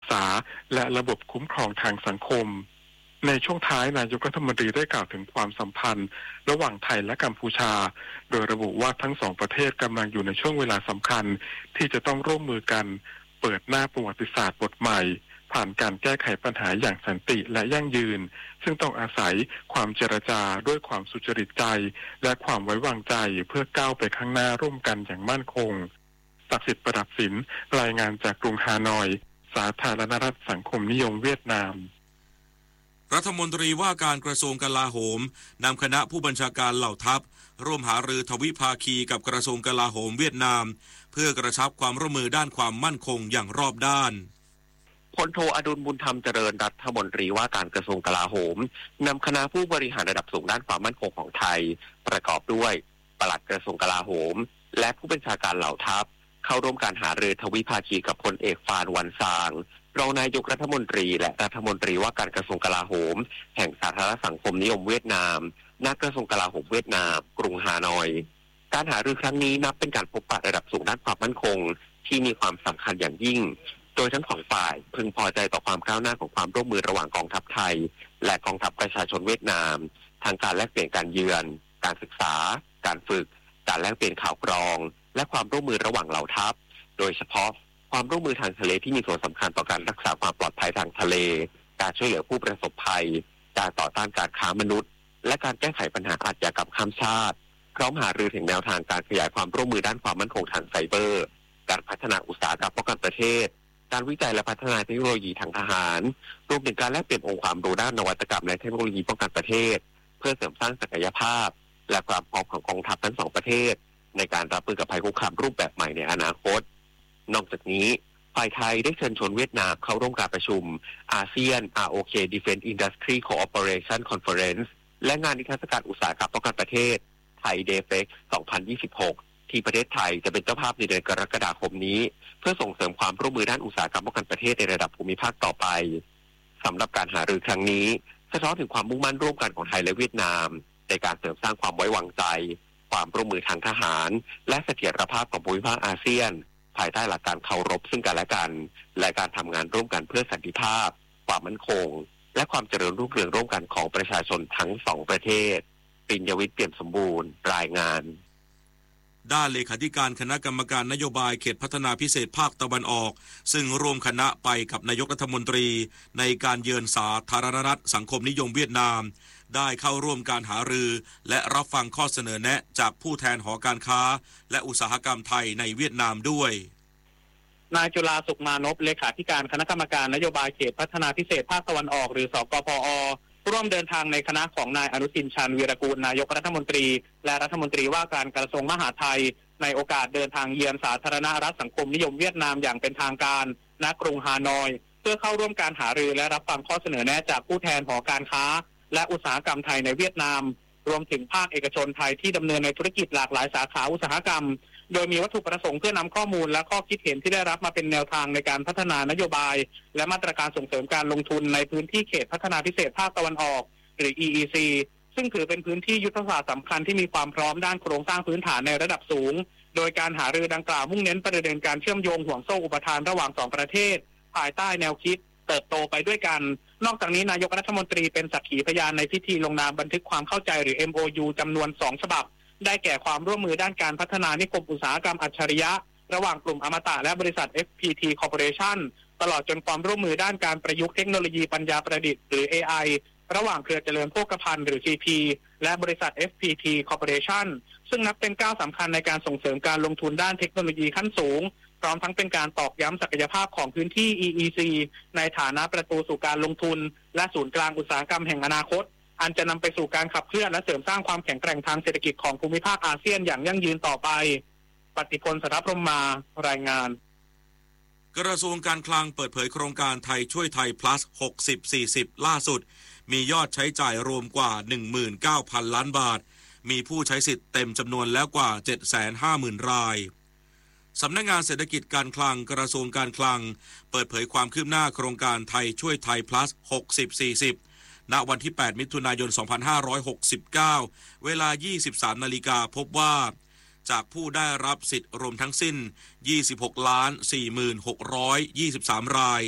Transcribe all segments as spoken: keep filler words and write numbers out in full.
ษาและระบบคุ้มครองทางสังคมในช่วงท้ายนายกรัฐมนตรีได้กล่าวถึงความสัมพันธ์ระหว่างไทยและกัมพูชาโดยระบุว่าทั้งสองประเทศกำลังอยู่ในช่วงเวลาสำคัญที่จะต้องร่วมมือกันเปิดหน้าประวัติศาสตร์บทใหม่ผ่านการแก้ไขปัญหาอย่างสันติและยั่งยืนซึ่งต้องอาศัยความเจรจาด้วยความสุจริตใจและความไว้วางใจเพื่อก้าวไปข้างหน้าร่วมกันอย่างมั่นคงศักดิ์สิทธิ์ประดับศิลป์รายงานจากกรุงฮานอยสาธารณรัฐสังคมนิยมเวียดนามรัฐมนตรีว่าการกระทรวงกลาโหมนำคณะผู้บัญชาการเหล่าทัพร่วมหารือทวิภาคีกับกระทรวงกลาโหมเวียดนามเพื่อกระชับความร่วมมือด้านความมั่นคงอย่างรอบด้านพลโทอดุลบุญธรรมเจริญรัฐมนตรีว่าการกระทรวงกลาโหมนำคณะผู้บริหารระดับสูงด้านความมั่นคงของไทยประกอบด้วยปลัดกระทรวงกลาโหมและผู้บัญชาการเหล่าทัพเข้าร่วมการหารือทวิภาคีกับพลเอกฟานวันซางรองนายกรัฐมนตรีและรัฐมนตรีว่าการกระทรวงกลาโหมแห่งสาธารณสังคมนิยมเวียดนามณกระทรวงกลาโหมเวียดนามกรุงฮานอยการหารือครั้งนี้นับเป็นการพบปะระดับสูงด้านความมั่นคงที่มีความสำคัญอย่างยิ่งโดยทั้งสองฝ่ายพึงพอใจต่อความก้าวหน้าของความร่วมมือระหว่างกองทัพไทยและกองทัพประชาชนเวียดนามทางการแลกเปลี่ยนการเยือนการศึกษาการฝึกการแลกเปลี่ยนข่าวกรองและความร่วมมือระหว่างเหล่าทัพโดยเฉพาะความร่วมมือทางทะเลที่มีส่วนสำคัญต่อการรักษาความปลอดภัยทางทะเลการช่วยเหลือผู้ประสบภัยการต่อต้านการค้ามนุษย์และการแก้ไขปัญหาอาชญากรรมข้ามชาติพร้อมหารือถึงแนวทางการขยายความร่วมมือด้านความมั่นคงทางไซเบอร์การพัฒนาอุตสาหกรรมป้องกันประเทศการวิจัยและพัฒนาเทคโนโลยีทางทหารรวมถึงการแลกเปลี่ยนองค์ความรู้ด้านนวัตกรรมและเทคโนโลยีป้องกันประเทศเพื่อเสริมสร้างศักยภาพและความพร้อมของกองทัพทั้งสองประเทศในการรับมือกับภัยคุกคามรูปแบบใหม่ในอนาคตนอกจากนี้ฝ่ายไทยได้เชิญชวนเวียดนามเข้าร่วมการประชุมอาเซียน อาร์ โอ เค Defense Industry Cooperation Conference และงานนิทรรศการอุตสาหกรรมป้องกันประเทศไทย เดเฟกซ์ สองพันยี่สิบหก ที่ประเทศไทยจะเป็นเจ้าภาพในเดือนกรกฎาคมนี้เพื่อส่งเสริมความร่วมมือด้านอุตสาหกรรมป้องกันประเทศในระดับภูมิภาคต่อไปสำหรับการหารือครั้งนี้สะท้อนถึงความมุ่งมั่นร่วมกันของไทยและเวียดนามในการเสริมสร้างความไว้วางใจความร่วมมือทางทหารและเสถียรภาพของภูมิภาคอาเซียนภายใต้หลักการเคารพซึ่งกันและกันและการทำงานร่วมกันเพื่อสันติภาพความมั่นคงและความเจริญรุ่งเรืองร่วมกันของประชาชนทั้งสองประเทศปิญญวิทย์ เปี่ยมสมบูรณ์รายงานด้านเลขาธิการคณะกรรมการนโยบายเขตพัฒนาพิเศษภาคตะวันออกซึ่งร่วมคณะไปกับนายกรัฐมนตรีในการเยือนสาธารณรัฐสังคมนิยมเวียดนามได้เข้าร่วมการหารือและรับฟังข้อเสนอแนะจากผู้แทนหอการค้าและอุตสาหกรรมไทยในเวียดนามด้วยนายจุฬาสุขมานพเลขาธิการคณะกรรมการนโยบายเขตพัฒนาพิเศษภาคตะวันออกหรือสกพอร่วมเดินทางในคณะของนายอนุทินชาญวีรกูลนายกรัฐมนตรีและรัฐมนตรีว่าการกระทรวงมหาดไทยในโอกาสเดินทางเยือนสาธารณรัฐสังคมนิยมเวียดนามอย่างเป็นทางการณกรุงฮานอยเพื่อเข้าร่วมการหารือและรับฟังข้อเสนอแนะจากผู้แทนหอการค้าและอุตสาหกรรมไทยในเวียดนามรวมถึงภาคเอกชนไทยที่ดำเนินในธุรกิจหลากหลายสาขาอุตสาหกรรมโดยมีวัตถุประสงค์เพื่อนำข้อมูลและข้อคิดเห็นที่ได้รับมาเป็นแนวทางในการพัฒนานโยบายและมาตรการส่งเสริมการลงทุนในพื้นที่เขตพัฒนาพิเศษภาคตะวันออกหรือ อี อี ซี ซึ่งถือเป็นพื้นที่ยุทธศาสตร์สำคัญที่มีความพร้อมด้านโครงสร้างพื้นฐานในระดับสูงโดยการหารือดังกล่าวมุ่งเน้นประเด็นการเชื่อมโยงห่วงโซ่อุปทานระหว่างสองประเทศภายใต้แนวคิดเติบโตไปด้วยกันนอกจากนี้นายกรัฐมนตรีเป็นสักขีพยานในพิธีลงนามบันทึกความเข้าใจหรือ เอ็ม โอ ยู จำนวนสองฉบับได้แก่ความร่วมมือด้านการพัฒนานิคมอุตสาหกรรมอัจฉริยะระหว่างกลุ่มอมตะและบริษัท เอฟ พี ที Corporation ตลอดจนความร่วมมือด้านการประยุกต์เทคโนโลยีปัญญาประดิษฐ์หรือ เอ ไอ ระหว่างเครือเจริญโภคภัณฑ์หรือ ซี พี และบริษัท เอฟ พี ที Corporation ซึ่งนับเป็นก้าวสำคัญในการส่งเสริมการลงทุนด้านเทคโนโลยีขั้นสูงพร้อมทั้งเป็นการตอกย้ำศักยภาพของพื้นที่ อี อี ซี ในฐานะประตูสู่การลงทุนและศูนย์กลางอุตสาหกรรมแห่งอนาคตอันจะนำไปสู่การขับเคลื่อนและเสริมสร้างความแข็งแกร่งทางเศรษฐกิจของภูมิภาคอาเซียนอย่างยั่งยืนต่อไปปฏิพล สรพรหมารายงานกระทรวงการคลังเปิดเผยโครงการไทยช่วยไทย plus หกสิบ สี่สิบ ล่าสุดมียอดใช้จ่ายรวมกว่า หนึ่งหมื่นเก้าพัน ล้านบาทมีผู้ใช้สิทธิ์เต็มจำนวนแล้วกว่า เจ็ดแสนห้าหมื่น รายสำนักงานเศรษฐกิจการคลังกระทรวงการคลังเปิดเผยความคืบหน้าโครงการไทยช่วยไทย plus หกสิบ สี่สิบณวันที่แปดมิถุนายนสองพันห้าร้อยหกสิบเก้าเวลา ยี่สิบสามนาฬิกาพบว่าจากผู้ได้รับสิทธิ์รวมทั้งสิ้น ยี่สิบหกล้านสี่หมื่นหกร้อยยี่สิบสาม ราย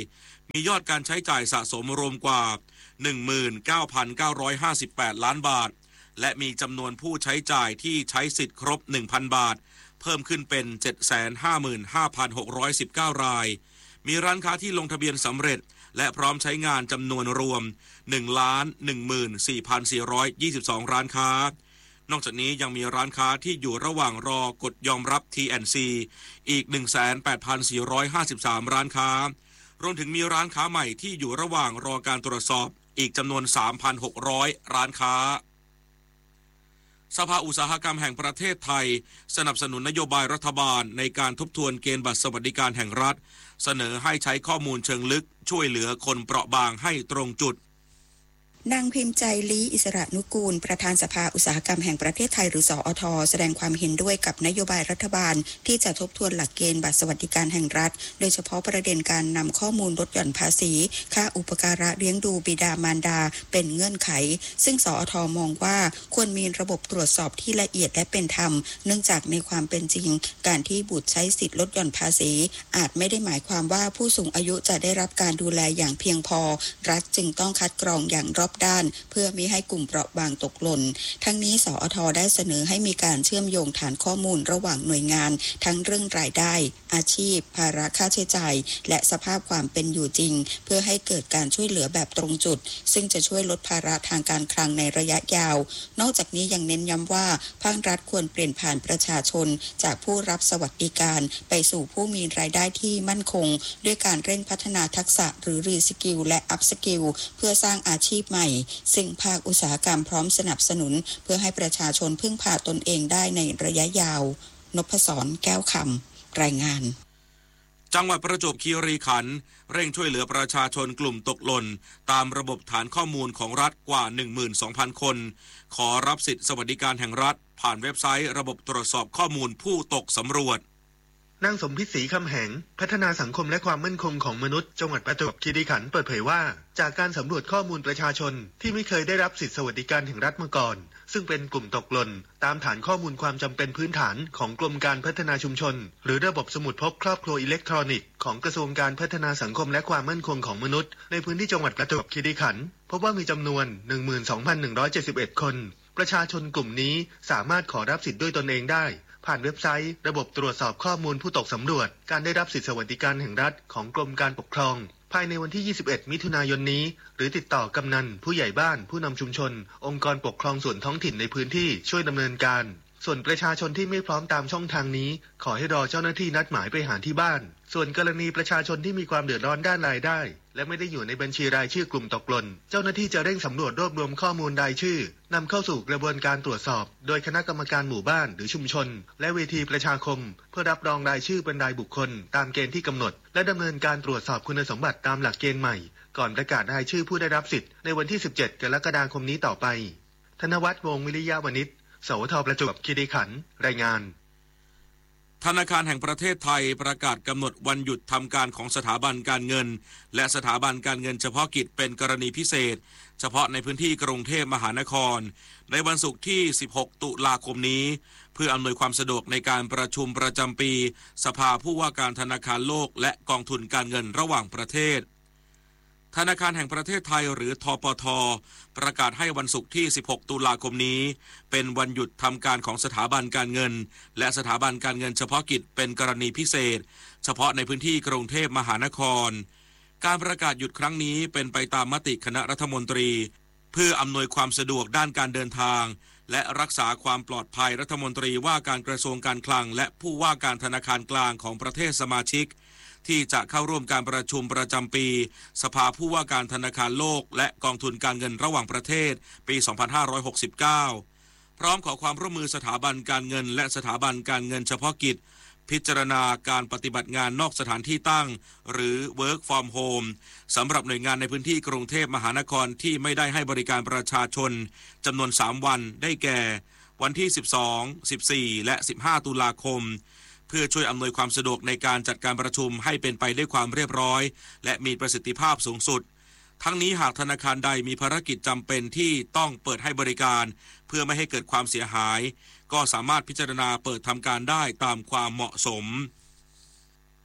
มียอดการใช้จ่ายสะสมรวมกว่า หนึ่งหมื่นเก้าพันเก้าร้อยห้าสิบแปด ล้านบาทและมีจำนวนผู้ใช้จ่ายที่ใช้สิทธิ์ครบ หนึ่งพัน บาทเพิ่มขึ้นเป็น เจ็ดแสนห้าหมื่นห้าพันหกร้อยสิบเก้า รายมีร้านค้าที่ลงทะเบียนสำเร็จและพร้อมใช้งานจำนวนรวม หนึ่งล้านหนึ่งหมื่นสี่พันสี่ร้อยยี่สิบสอง ร้านค้านอกจากนี้ยังมีร้านค้าที่อยู่ระหว่างรอกดยอมรับ ที แอนด์ ซี อีก หนึ่งแสนแปดพันสี่ร้อยห้าสิบสาม ร้านค้ารวมถึงมีร้านค้าใหม่ที่อยู่ระหว่างรอการตรวจสอบอีกจำนวน สามพันหกร้อย ร้านค้าสภาอุตสาหกรรมแห่งประเทศไทยสนับสนุนนโยบายรัฐบาลในการทบทวนเกณฑ์บัตรสวัสดิการแห่งรัฐเสนอให้ใช้ข้อมูลเชิงลึกช่วยเหลือคนเปราะบางให้ตรงจุดนางพิมพ์ใจลี้อิสระนุกูลประธานสภาอุตสาหกรรมแห่งประเทศไทยหรือสอท.แสดงความเห็นด้วยกับนโยบายรัฐบาลที่จะทบทวนหลักเกณฑ์บัตรสวัสดิการแห่งรัฐโดยเฉพาะประเด็นการนำข้อมูลลดหย่อนภาษีค่าอุปการะเลี้ยงดูบิดามารดาเป็นเงื่อนไขซึ่งสอท.มองว่าควรมีระบบตรวจสอบที่ละเอียดและเป็นธรรมเนื่องจากในความเป็นจริงการที่บุตรใช้สิทธิลดหย่อนภาษีอาจไม่ได้หมายความว่าผู้สูงอายุจะได้รับการดูแลอย่างเพียงพอรัฐจึงต้องคัดกรองอย่างรอบด้านเพื่อมิให้กลุ่มเปราะบางตกหล่นทั้งนี้สอท.ได้เสนอให้มีการเชื่อมโยงฐานข้อมูลระหว่างหน่วยงานทั้งเรื่องรายได้อาชีพภาระค่าใช้จ่ายและสภาพความเป็นอยู่จริงเพื่อให้เกิดการช่วยเหลือแบบตรงจุดซึ่งจะช่วยลดภาระทางการคลังในระยะยาวนอกจากนี้ยังเน้นย้ำว่าภาครัฐควรเปลี่ยนผ่านประชาชนจากผู้รับสวัสดิการไปสู่ผู้มีรายได้ที่มั่นคงด้วยการเร่งพัฒนาทักษะหรือรีสกิลและอัพสกิลเพื่อสร้างอาชีพใหม่ซึ่งภาคอุตสาหกรรมพร้อมสนับสนุนเพื่อให้ประชาชนพึ่งพาตนเองได้ในระยะยาวนพศรแก้วคำรายงานจังหวัดประจวบคีรีขันธ์เร่งช่วยเหลือประชาชนกลุ่มตกหล่นตามระบบฐานข้อมูลของรัฐกว่า หนึ่งหมื่นสองพัน คนขอรับสิทธิสวัสดิการแห่งรัฐผ่านเว็บไซต์ระบบตรวจสอบข้อมูลผู้ตกสำรวจนางสมพิษศรีคำแหงพัฒนาสังคมและความมั่นคงของมนุษย์จังหวัดประจวบคีรีขันธ์เปิดเผยว่าจากการสำรวจข้อมูลประชาชนที่ไม่เคยได้รับสิทธิสวัสดิการแห่งรัฐมาก่อนซึ่งเป็นกลุ่มตกหล่นตามฐานข้อมูลความจำเป็นพื้นฐานของกรมการพัฒนาชุมชนหรือระบบสมุดพกครอบครัวอิเล็กทรอนิกส์ของกระทรวงการพัฒนาสังคมและความมั่นคงของมนุษย์ในพื้นที่จังหวัดประจวบคีรีขันธ์พบว่ามีจำนวน หนึ่งหมื่นสองพันหนึ่งร้อยเจ็ดสิบเอ็ด คนประชาชนกลุ่มนี้สามารถขอรับสิทธิ์ด้วยตนเองได้ผ่านเว็บไซต์ระบบตรวจสอบข้อมูลผู้ตกสำรวจการได้รับสิทธิสวัสดิการแห่งรัฐของกรมการปกครองภายในวันที่ยี่สิบเอ็ดมิถุนายนนี้หรือติดต่อกำนันผู้ใหญ่บ้านผู้นำชุมชนองค์กรปกครองส่วนท้องถิ่นในพื้นที่ช่วยดำเนินการส่วนประชาชนที่ไม่พร้อมตามช่องทางนี้ขอให้รอเจ้าหน้าที่นัดหมายไปหาที่บ้านส่วนกรณีประชาชนที่มีความเดือดร้อนด้านรายได้และไม่ได้อยู่ในบัญชีรายชื่อกลุ่มตกหล่นเจ้าหน้าที่จะเร่งสำรวจรวบรวมข้อมูลรายชื่อนำเข้าสู่กระบวนการตรวจสอบโดยคณะกรรมการหมู่บ้านหรือชุมชนและเวทีประชาคมเพื่อรับรองรายชื่อเป็นรายบุคคลตามเกณฑ์ที่กำหนดและดำเนินการตรวจสอบคุณสมบัติตามหลักเกณฑ์ใหม่ก่อนประกาศรายชื่อผู้ได้รับสิทธิ์ในวันที่สิบเจ็ดกรกฎาคมนี้ต่อไปธนวัฒน์วงศ์วิริยะวณิชสวท.ประจวบคีรีขันธ์รายงานธนาคารแห่งประเทศไทยประกาศกำหนดวันหยุดทำการของสถาบันการเงินและสถาบันการเงินเฉพาะกิจเป็นกรณีพิเศษเฉพาะในพื้นที่กรุงเทพมหานครในวันศุกร์ที่สิบหกตุลาคมนี้เพื่ออำนวยความสะดวกในการประชุมประจำปีสภาผู้ว่าการธนาคารโลกและกองทุนการเงินระหว่างประเทศธนาคารแห่งประเทศไทยหรือธปท.ประกาศให้วันศุกร์ที่สิบหกตุลาคมนี้เป็นวันหยุดทำการของสถาบันการเงินและสถาบันการเงินเฉพาะกิจเป็นกรณีพิเศษเฉพาะในพื้นที่กรุงเทพมหานครการประกาศหยุดครั้งนี้เป็นไปตามมติคณะรัฐมนตรีเพื่ออำนวยความสะดวกด้านการเดินทางและรักษาความปลอดภัยรัฐมนตรีว่าการกระทรวงการคลังและผู้ว่าการธนาคารกลางของประเทศสมาชิกที่จะเข้าร่วมการประชุมประจำปีสภาผู้ว่าการธนาคารโลกและกองทุนการเงินระหว่างประเทศปีสองพันห้าร้อยหกสิบเก้าพร้อมขอความร่วมมือสถาบันการเงินและสถาบันการเงินเฉพาะกิจพิจารณาการปฏิบัติงานนอกสถานที่ตั้งหรือ work from home สำหรับหน่วยงานในพื้นที่กรุงเทพมหานครที่ไม่ได้ให้บริการประชาชนจำนวนสามวันได้แก่วันที่สิบสอง สิบสี่และสิบห้าตุลาคมเพื่อช่วยอำนวยความสะดวกในการจัดการประชุมให้เป็นไปด้วยความเรียบร้อยและมีประสิทธิภาพสูงสุดทั้งนี้หากธนาคารใดมีภารกิจจำเป็นที่ต้องเปิดให้บริการเพื่อไม่ให้เกิดความเสียหายก็สามารถพิจารณาเปิดทำการได้ตามความเหมาะสม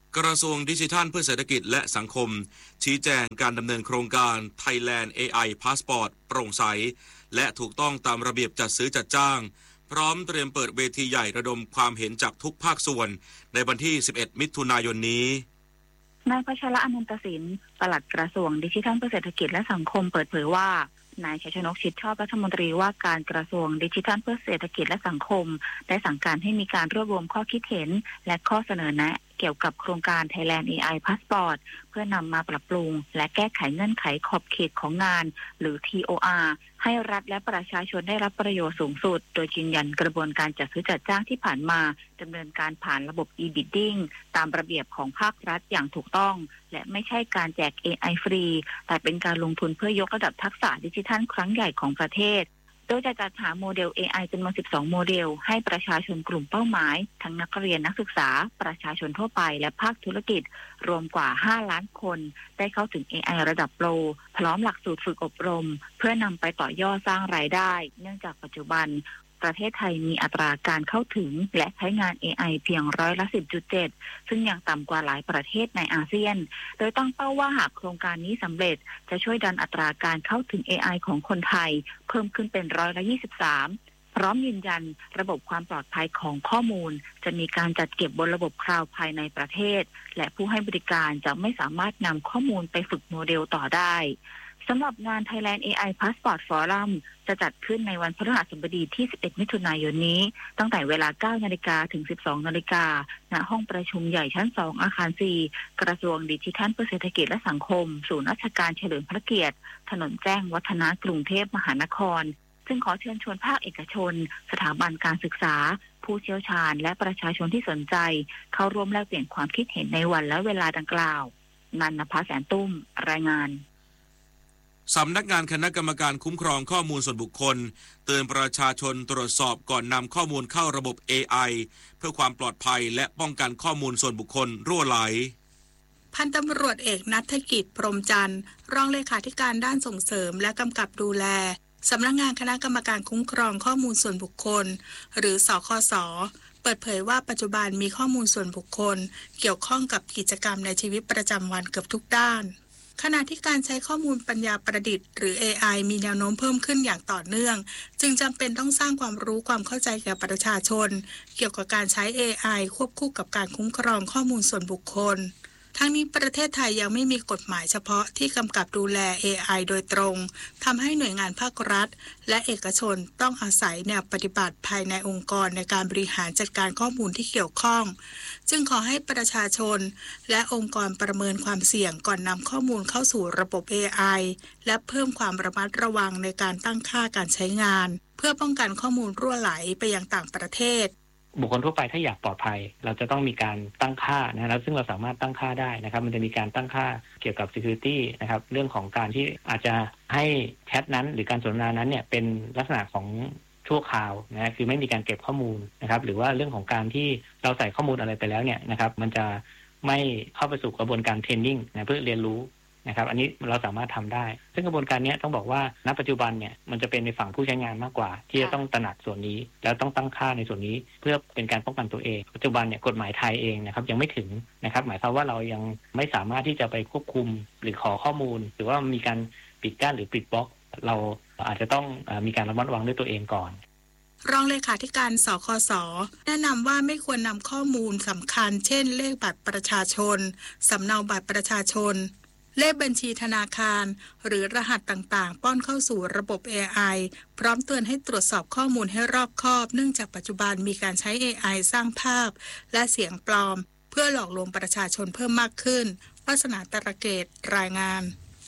กระทรวงดิจิทัลเพื่อเศรษฐกิจและสังคมชี้แจงการดำเนินโครงการ Thailand เอ ไอ Passport โปร่งใสและถูกต้องตามระเบียบจัดซื้อจัดจ้างพร้อมเตรียมเปิดเวทีใหญ่ระดมความเห็นจากทุกภาคส่วนในวันที่สิบเอ็ดมิถุนายนนี้นายพัชระอนันตสินปลัดกระทรวงดิจิทัลเพื่อเศรษฐกิจและสังคมเปิดเผยว่านายชัยชนกชิดชอบรัฐมนตรีว่าการกระทรวงดิจิทัลเพื่อเศรษฐกิจและสังคมได้สั่งการให้มีการรวบรวมข้อคิดเห็นและข้อเสนอแนะเกี่ยวกับโครงการ Thailand เอ ไอ Passport เพื่อนำมาปรับปรุงและแก้ไขเงื่อนไขขอบเขตของงานหรือ ที โอ อาร์ ให้รัฐและประชาชนได้รับประโยชน์สูงสุดโดยยืนยันกระบวนการจัดซื้อจัดจ้างที่ผ่านมาดำเนินการผ่านระบบ e-bidding ตามระเบียบของภาครัฐอย่างถูกต้องและไม่ใช่การแจก เอ ไอ ฟรีแต่เป็นการลงทุนเพื่อยกระดับทักษะดิจิทัลครั้งใหญ่ของประเทศโดยจะจัดหาโมเดล เอ ไอ จำนวนสิบสองโมเดลให้ประชาชนกลุ่มเป้าหมายทั้งนักเรียนนักศึกษาประชาชนทั่วไปและภาคธุรกิจรวมกว่าห้าล้านคนได้เข้าถึง เอ ไอ ระดับโปรพร้อมหลักสูตรฝึกอบรมเพื่อนำไปต่อยอดสร้างรายได้เนื่องจากปัจจุบันประเทศไทยมีอัตราการเข้าถึงและใช้งาน เอ ไอ เพียงร้อยละ สิบจุดเจ็ด ซึ่งยังต่ำกว่าหลายประเทศในอาเซียนโดยตั้งเป้าว่าหากโครงการนี้สำเร็จจะช่วยดันอัตราการเข้าถึง เอ ไอ ของคนไทยเพิ่มขึ้นเป็นร้อยละ ยี่สิบสาม พร้อมยืนยันระบบความปลอดภัยของข้อมูลจะมีการจัดเก็บบนระบบคลาวด์ภายในประเทศและผู้ให้บริการจะไม่สามารถนำข้อมูลไปฝึกโมเดลต่อได้สำหรับงาน Thailand เอ ไอ Passport Forum จะจัดขึ้นในวันพฤหัสบดีที่สิบเอ็ดมิถุนายนนี้ตั้งแต่เวลา เก้านาฬิกา ถึง สิบสองนาฬิกา ณ ห้องประชุมใหญ่ชั้น สอง อาคาร สี่ กระทรวงดิจิทัลเพื่อเศรษฐกิจและสังคมศูนย์ราชการเฉลิมพระเกียรติถนนแจ้งวัฒนะกรุงเทพมหานครซึ่งขอเชิญชวนภาคเอกชนสถาบันการศึกษาผู้เชี่ยวชาญและประชาชนที่สนใจเข้าร่วมแลกเปลี่ยนความคิดเห็นในวันและเวลาดังกล่าวนันนภาแสนตุ้มรายงานสำนักงานคณะกรรมการคุ้มครองข้อมูลส่วนบุคคลเตือนประชาชนตรวจสอบก่อนนำข้อมูลเข้าระบบ เอ ไอ เพื่อความปลอดภัยและป้องกันข้อมูลส่วนบุคคลรั่วไหลพันตำรวจเอกณัฐกิจพรหมจันทร์รองเลขาธิการด้านส่งเสริมและกำกับดูแลสำนักงานคณะกรรมการคุ้มครองข้อมูลส่วนบุคคลหรือสคส.เปิดเผยว่าปัจจุบันมีข้อมูลส่วนบุคคลเกี่ยวข้องกับกิจกรรมในชีวิตประจำวันเกือบทุกด้านขณะที่การใช้ข้อมูลปัญญาประดิษฐ์หรือ เอ ไอ มีแนวโน้มเพิ่มขึ้นอย่างต่อเนื่องจึงจำเป็นต้องสร้างความรู้ความเข้าใจแก่ประชาชนเกี่ยวกับการใช้ เอ ไอ ควบคู่กับการคุ้มครองข้อมูลส่วนบุคคลทั้งนี้ประเทศไทยยังไม่มีกฎหมายเฉพาะที่กำกับดูแล เอ ไอ โดยตรงทำให้หน่วยงานภาครัฐและเอกชนต้องอาศัยแนวปฏิบัติภายในองค์กรในการบริหารจัดการข้อมูลที่เกี่ยวข้องจึงขอให้ประชาชนและองค์กรประเมินความเสี่ยงก่อนนำข้อมูลเข้าสู่ระบบ เอ ไอ และเพิ่มความระมัดระวังในการตั้งค่าการใช้งานเพื่อป้องกันข้อมูลรั่วไหลไปยังต่างประเทศบุคคลทั่วไปถ้าอยากปลอดภัยเราจะต้องมีการตั้งค่านะแล้วซึ่งเราสามารถตั้งค่าได้นะครับมันจะมีการตั้งค่าเกี่ยวกับ security นะครับเรื่องของการที่อาจจะให้แชทนั้นหรือการสนทนานั้นเนี่ยเป็นลักษณะของชั่วคราวนะคือไม่มีการเก็บข้อมูลนะครับหรือว่าเรื่องของการที่เราใส่ข้อมูลอะไรไปแล้วเนี่ยนะครับมันจะไม่เข้าไปสู่กระบวนการเทรนนิ่งนะเพื่อเรียนรู้นะครับอันนี้เราสามารถทำได้ซึ่งกระบวนการนี้ต้องบอกว่าณปัจจุบันเนี่ยมันจะเป็นในฝั่งผู้ใช้งานมากกว่าที่จะต้องตระหนักส่วนนี้แล้วต้องตั้งค่าในส่วนนี้เพื่อเป็นการป้องกันตัวเองปัจจุบันเนี่ยกฎหมายไทยเองนะครับยังไม่ถึงนะครับหมายความว่าเรายังไม่สามารถที่จะไปควบคุมหรือขอข้อมูลหรือว่ามีการปิดกั้นหรือปิดบล็อกเราอาจจะต้องมีการระมัดระวังด้วยตัวเองก่อนรองเลขาธิการสคส.แนะนำว่าไม่ควรนำข้อมูลสำคัญเช่นเลขบัตรประชาชนสำเนาบัตรประชาชนเลขบัญชีธนาคารหรือรหัสต่างๆป้อนเข้าสู่ระบบ เอ ไอ พร้อมเตือนให้ตรวจสอบข้อมูลให้รอบคอบเนื่องจากปัจจุบันมีการใช้ เอ ไอ สร้างภาพและเสียงปลอมเพื่อหลอกลวงประชาชนเพิ่มมากขึ้นวาสนาตระเกตรายงาน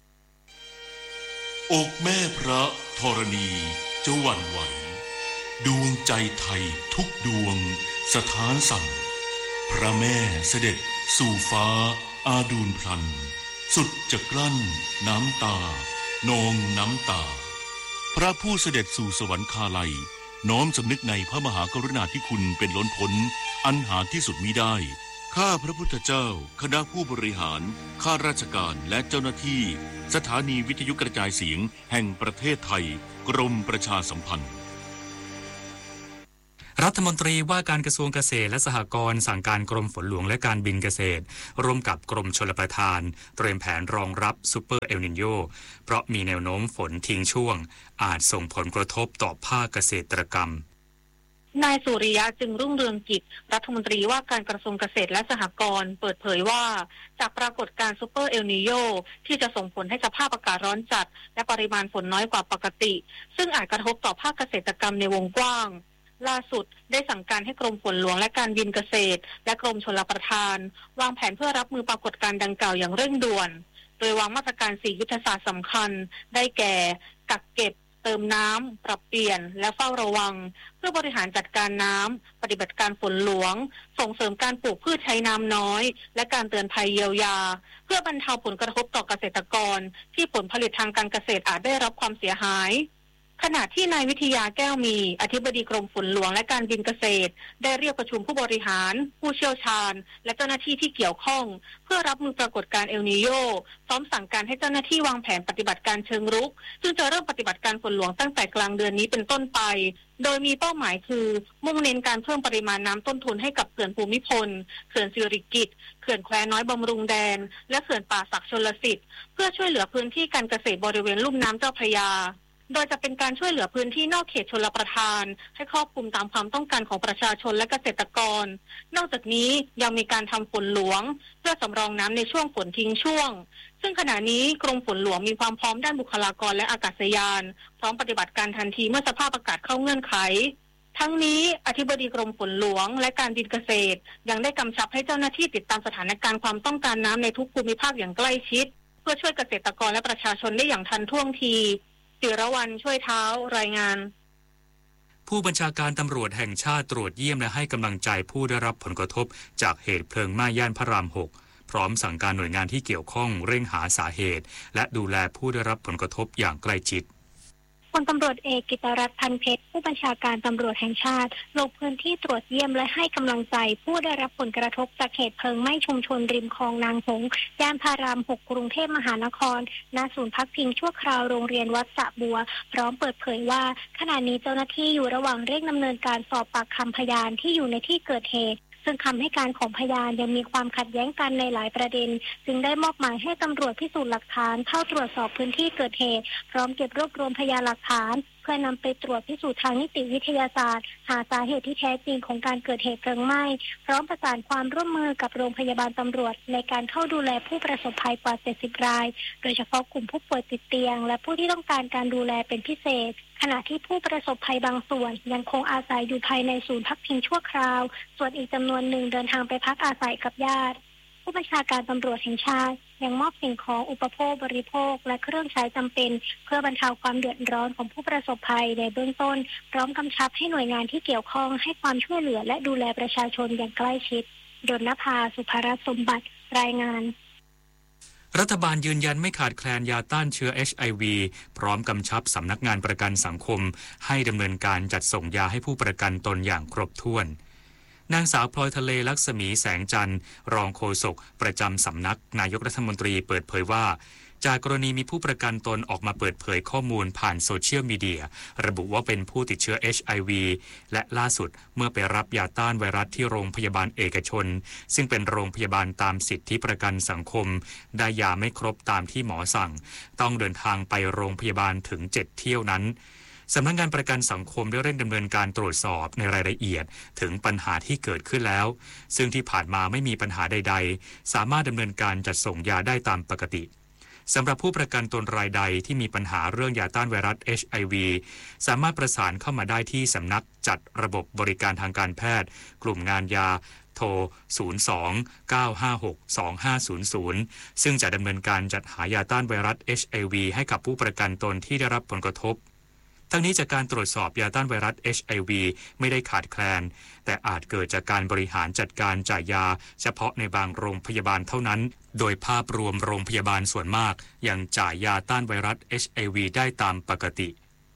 อกแม่พระธรณีจะหวั่นไหวดวงใจไทยทุกดวงสถานสั่นพระแม่เสด็จสู่ฟ้าอาดูลพลันสุดจะกลั้นน้ำตานองน้ำตาพระผู้เสด็จสู่สวรรคาลัยน้อมสำนึกในพระมหากรุณาธิคุณเป็นล้นพ้นอันหาที่สุดมิได้ข้าพระพุทธเจ้าคณะผู้บริหารข้าราชการและเจ้าหน้าที่สถานีวิทยุกระจายเสียงแห่งประเทศไทยกรมประชาสัมพันธ์รัฐมนตรีว่าการกระทรวงเกษตรและสหกรณ์สั่งการกรมฝนหลวงและการบินเกษตรร่วมกับกรมชลประทานเตรียมแผนรองรับซูเปอร์เอลนิโญเพราะมีแนวโน้มฝนทิ้งช่วงอาจส่งผลกระทบต่อภาคเกษตรกรรมนายสุริยะจึงรุ่งเรืองกิจรัฐมนตรีว่าการกระทรวงเกษตรและสหกรณ์เปิดเผยว่าจากปรากฏการณ์ซูเปอร์เอลนีโญที่จะส่งผลให้สภาพอากาศร้อนจัดและปริมาณฝนน้อยกว่าปกติซึ่งอาจกระทบต่อภาคเกษตรกรรมในวงกว้างล่าสุดได้สั่งการให้กรมฝนหลวงและการบินเกษตรและกรมชลประทานวางแผนเพื่อรับมือปรากฏการณ์ดังกล่าวอย่างเร่งด่วนโดยวางมาตรการสี่ยุทธศาสตร์สำคัญได้แก่กักเก็บเติมน้ำปรับเปลี่ยนและเฝ้าระวังเพื่อบริหารจัดการน้ำปฏิบัติการฝนหลวงส่งเสริมการปลูกพืชใช้น้ำน้อยและการเตือนภัยเยียวยาเพื่อบรรเทาผลกระทบต่อเกษตรกรที่ผลผลิตทางการเกษตรอาจได้รับความเสียหายขณะที่นายวิทยาแก้วมีอธิบดีกรมฝนหลวงและการบินเกษตรได้เรียกประชุมผู้บริหารผู้เชี่ยวชาญและเจ้าหน้าที่ที่เกี่ยวข้องเพื่อรับมือปรากฏการณ์เอลนีโญพร้อมสั่งการให้เจ้าหน้าที่วางแผนปฏิบัติการเชิงรุกซึ่งจะเริ่มปฏิบัติการฝนหลวงตั้งแต่กลางเดือนนี้เป็นต้นไปโดยมีเป้าหมายคือมุ่งเน้นการเพิ่มปริมาณน้ำต้นทุนให้กับเขื่อนภูมิพลเขื่อนสิริกิติ์เขื่อนแควน้อยบำรุงแดนและเขื่อนป่าศักดิ์ชลสิทธิ์เพื่อช่วยเหลือพื้นที่การเกษตรบริเวณลุ่มน้ำเจ้าพระยาโดยจะเป็นการช่วยเหลือพื้นที่นอกเขตชลประทานให้ครอบคลุมตามความต้องการของประชาชนและเกษตรกรนอกจากนี้ยังมีการทำฝนหลวงเพื่อสำรองน้ำในช่วงฝนทิ้งช่วงซึ่งขณะนี้กรมฝนหลวงมีความพร้อมด้านบุคลากรและอากาศยานพร้อมปฏิบัติการทันทีเมื่อสภาพอากาศเข้าเงื่อนไขทั้งนี้อธิบดีกรมฝนหลวงและการบินเกษตรยังได้กำชับให้เจ้าหน้าที่ติดตามสถานการณ์ความต้องการน้ำในทุกภูมิภาคอย่างใกล้ชิดเพื่อช่วยเกษตรกรและประชาชนได้อย่างทันท่วงทีจิรวรรณช่วยเท้ารายงานผู้บัญชาการตำรวจแห่งชาติตรวจเยี่ยมและให้กำลังใจผู้ได้รับผลกระทบจากเหตุเพลิงไหม้ย่านพระรามหกพร้อมสั่งการหน่วยงานที่เกี่ยวข้องเร่งหาสาเหตุและดูแลผู้ได้รับผลกระทบอย่างใกล้ชิดพลตำรวจเอกกิตรัตน์พันเพชรผู้บัญชาการตำรวจแห่งชาติลงพื้นที่ตรวจเยี่ยมและให้กำลังใจผู้ได้รับผลกระทบจากเหตุเพลิงไหม้ชุมชนริมคลองนางหงส์ย่านพระรามหกกรุงเทพมหานครณศูนย์พักพิงชั่วคราวโรงเรียนวัดสระบัวพร้อมเปิดเผยว่าขณะนี้เจ้าหน้าที่อยู่ระหว่างเร่งดำเนินการสอบปากคำพยานที่อยู่ในที่เกิดเหตุซึ่งคำให้การของพยานยังมีความขัดแย้งกันในหลายประเด็นจึงได้มอบหมายให้ตำรวจพิสูจน์หลักฐานเข้าตรวจสอบพื้นที่เกิดเหตุพร้อมเก็บรวบรวมพยานหลักฐานเพื่อนำไปตรวจพิสูจน์ทางนิติวิทยาศาสตร์หาสาเหตุที่แท้จริงของการเกิดเหตุเพลิงไหม้พร้อมประสานความร่วมมือกับโรงพยาบาลตำรวจในการเข้าดูแลผู้ประสบภัยกว่าเจ็ดสิบรายโดยเฉพาะกลุ่มผู้ป่วยติดเตียงและผู้ที่ต้องการการดูแลเป็นพิเศษขณะที่ผู้ประสบภัยบางส่วนยังคงอาศัยอยู่ภายในศูนย์พักพิงชั่วคราวส่วนอีกจำนวนหนึ่งเดินทางไปพักอาศัยกับญาติผู้บัญชาการตำรวจแห่งชาติยังมอบสิ่งของอุปโภคบริโภคและเครื่องใช้จำเป็นเพื่อบรรเทาความเดือดร้อนของผู้ประสบภัยในเบื้องต้นพร้อมกำชับให้หน่วยงานที่เกี่ยวข้องให้ความช่วยเหลือและดูแลประชาชนอย่างใกล้ชิดดลนภาสุภรัตน์สมบัติรายงานรัฐบาลยืนยันไม่ขาดแคลนยาต้านเชื้อ เอช ไอ วี พร้อมกำชับสำนักงานประกันสังคมให้ดำเนินการจัดส่งยาให้ผู้ประกันตนอย่างครบถ้วนนางสาวพลอยทะเลลักษมีแสงจันทร์รองโฆษกประจำสำนักนายกรัฐมนตรีเปิดเผยว่าจากกรณีมีผู้ประกันตนออกมาเปิดเผยข้อมูลผ่านโซเชียลมีเดียระบุว่าเป็นผู้ติดเชื้อ เอช ไอ วี และล่าสุดเมื่อไปรับยาต้านไวรัสที่โรงพยาบาลเอกชนซึ่งเป็นโรงพยาบาลตามสิทธิประกันสังคมได้ยาไม่ครบตามที่หมอสั่งต้องเดินทางไปโรงพยาบาลถึงเจ็ดเที่ยวนั้นสำนักงานประกันสังคมได้เร่งดำเนินการตรวจสอบในรายละเอียดถึงปัญหาที่เกิดขึ้นแล้วซึ่งที่ผ่านมาไม่มีปัญหาใดๆสามารถดำเนินการจัดส่งยาได้ตามปกติสำหรับผู้ประกันตนรายใดที่มีปัญหาเรื่องยาต้านไวรัส เอช ไอ วี สามารถประสานเข้ามาได้ที่สำนักจัดระบบบริการทางการแพทย์กลุ่มงานยาโทร ศูนย์ สอง เก้า ห้า หก สอง ห้า ศูนย์ ศูนย์ ซึ่งจะดำเนินการจัดหายาต้านไวรัส เอช ไอ วี ให้กับผู้ประกันตนที่ได้รับผลกระทบทั้งนี้จากการตรวจสอบยาต้านไวรัส เอช ไอ วี ไม่ได้ขาดแคลนแต่อาจเกิดจากการบริหารจัดการจ่ายยาเฉพาะในบางโรงพยาบาลเท่านั้นโดยภาพรวมโรงพยาบาลส่วนมากยังจ่ายยาต้านไวรัส เอช ไอ วี ได้ตามปกติ